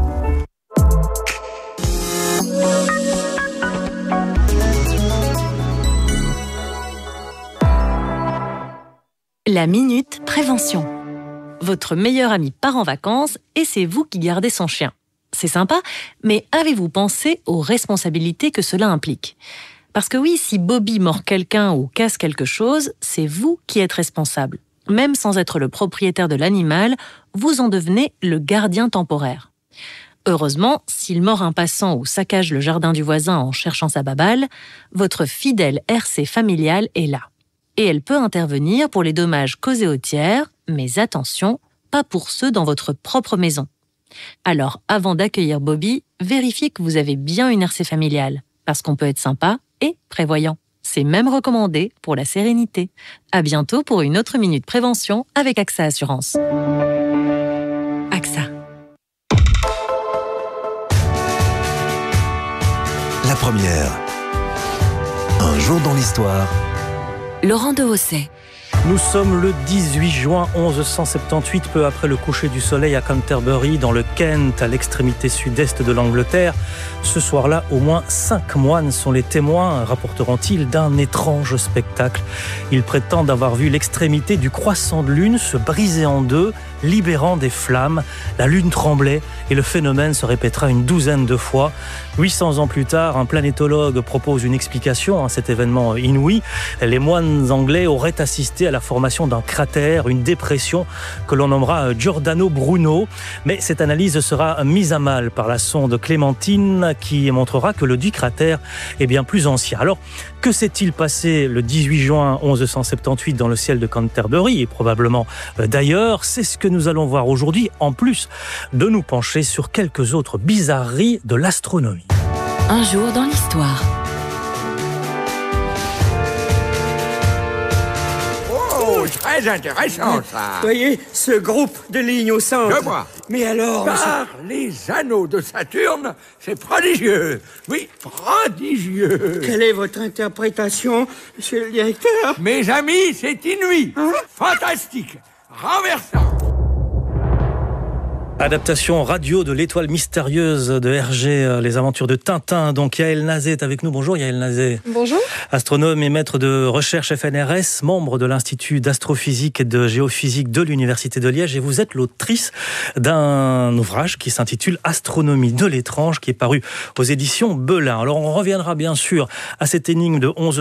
Speaker 31: La Minute Prévention. Votre meilleur ami part en vacances et c'est vous qui gardez son chien. C'est sympa, mais avez-vous pensé aux responsabilités que cela implique ? Parce que oui, si Bobby mord quelqu'un ou casse quelque chose, c'est vous qui êtes responsable. Même sans être le propriétaire de l'animal, vous en devenez le gardien temporaire. Heureusement, s'il mord un passant ou saccage le jardin du voisin en cherchant sa babale, votre fidèle R C familiale est là. Et elle peut intervenir pour les dommages causés aux tiers, mais attention, pas pour ceux dans votre propre maison. Alors, avant d'accueillir Bobby, vérifiez que vous avez bien une R C familiale, parce qu'on peut être sympa et prévoyant. C'est même recommandé pour la sérénité. À bientôt pour une autre Minute Prévention avec A X A Assurance. A X A.
Speaker 27: La première. Un jour dans l'histoire.
Speaker 22: Laurent Dehaussais.
Speaker 32: Nous sommes le dix-huit juin mille cent soixante-dix-huit, peu après le coucher du soleil à Canterbury, dans le Kent, à l'extrémité sud-est de l'Angleterre. Ce soir-là, au moins cinq moines sont les témoins, rapporteront-ils, d'un étrange spectacle. Ils prétendent avoir vu l'extrémité du croissant de lune se briser en deux libérant des flammes. La Lune tremblait et le phénomène se répétera une douzaine de fois. huit cents ans plus tard, un planétologue propose une explication à cet événement inouï. Les moines anglais auraient assisté à la formation d'un cratère, une dépression que l'on nommera Giordano Bruno. Mais cette analyse sera mise à mal par la sonde Clémentine qui montrera que le dit cratère est bien plus ancien. Alors, que s'est-il passé le dix-huit juin mille onze cent soixante-dix-huit dans le ciel de Canterbury et probablement d'ailleurs? C'est ce que nous allons voir aujourd'hui, en plus de nous pencher sur quelques autres bizarreries de l'astronomie.
Speaker 22: Un jour dans l'histoire.
Speaker 4: Oh, très intéressant ça.
Speaker 5: Voyez, ce groupe de lignes au centre.
Speaker 4: Je vois.
Speaker 5: Mais alors...
Speaker 4: Par les anneaux de Saturne, c'est prodigieux. Oui, prodigieux.
Speaker 5: Quelle est votre interprétation, monsieur le directeur?
Speaker 4: Mes amis, c'est inouï. Hein? Fantastique. Renversant.
Speaker 32: Adaptation radio de l'étoile mystérieuse de Hergé, les aventures de Tintin. Donc Yaël Nazé est avec nous. Bonjour Yaël Nazé.
Speaker 6: Bonjour. Astronome
Speaker 32: et maître de recherche F N R S, membre de l'Institut d'astrophysique et de géophysique de l'Université de Liège. Et vous êtes l'autrice d'un ouvrage qui s'intitule Astronomie de l'étrange, qui est paru aux éditions Belin. Alors on reviendra bien sûr à cette énigme de onze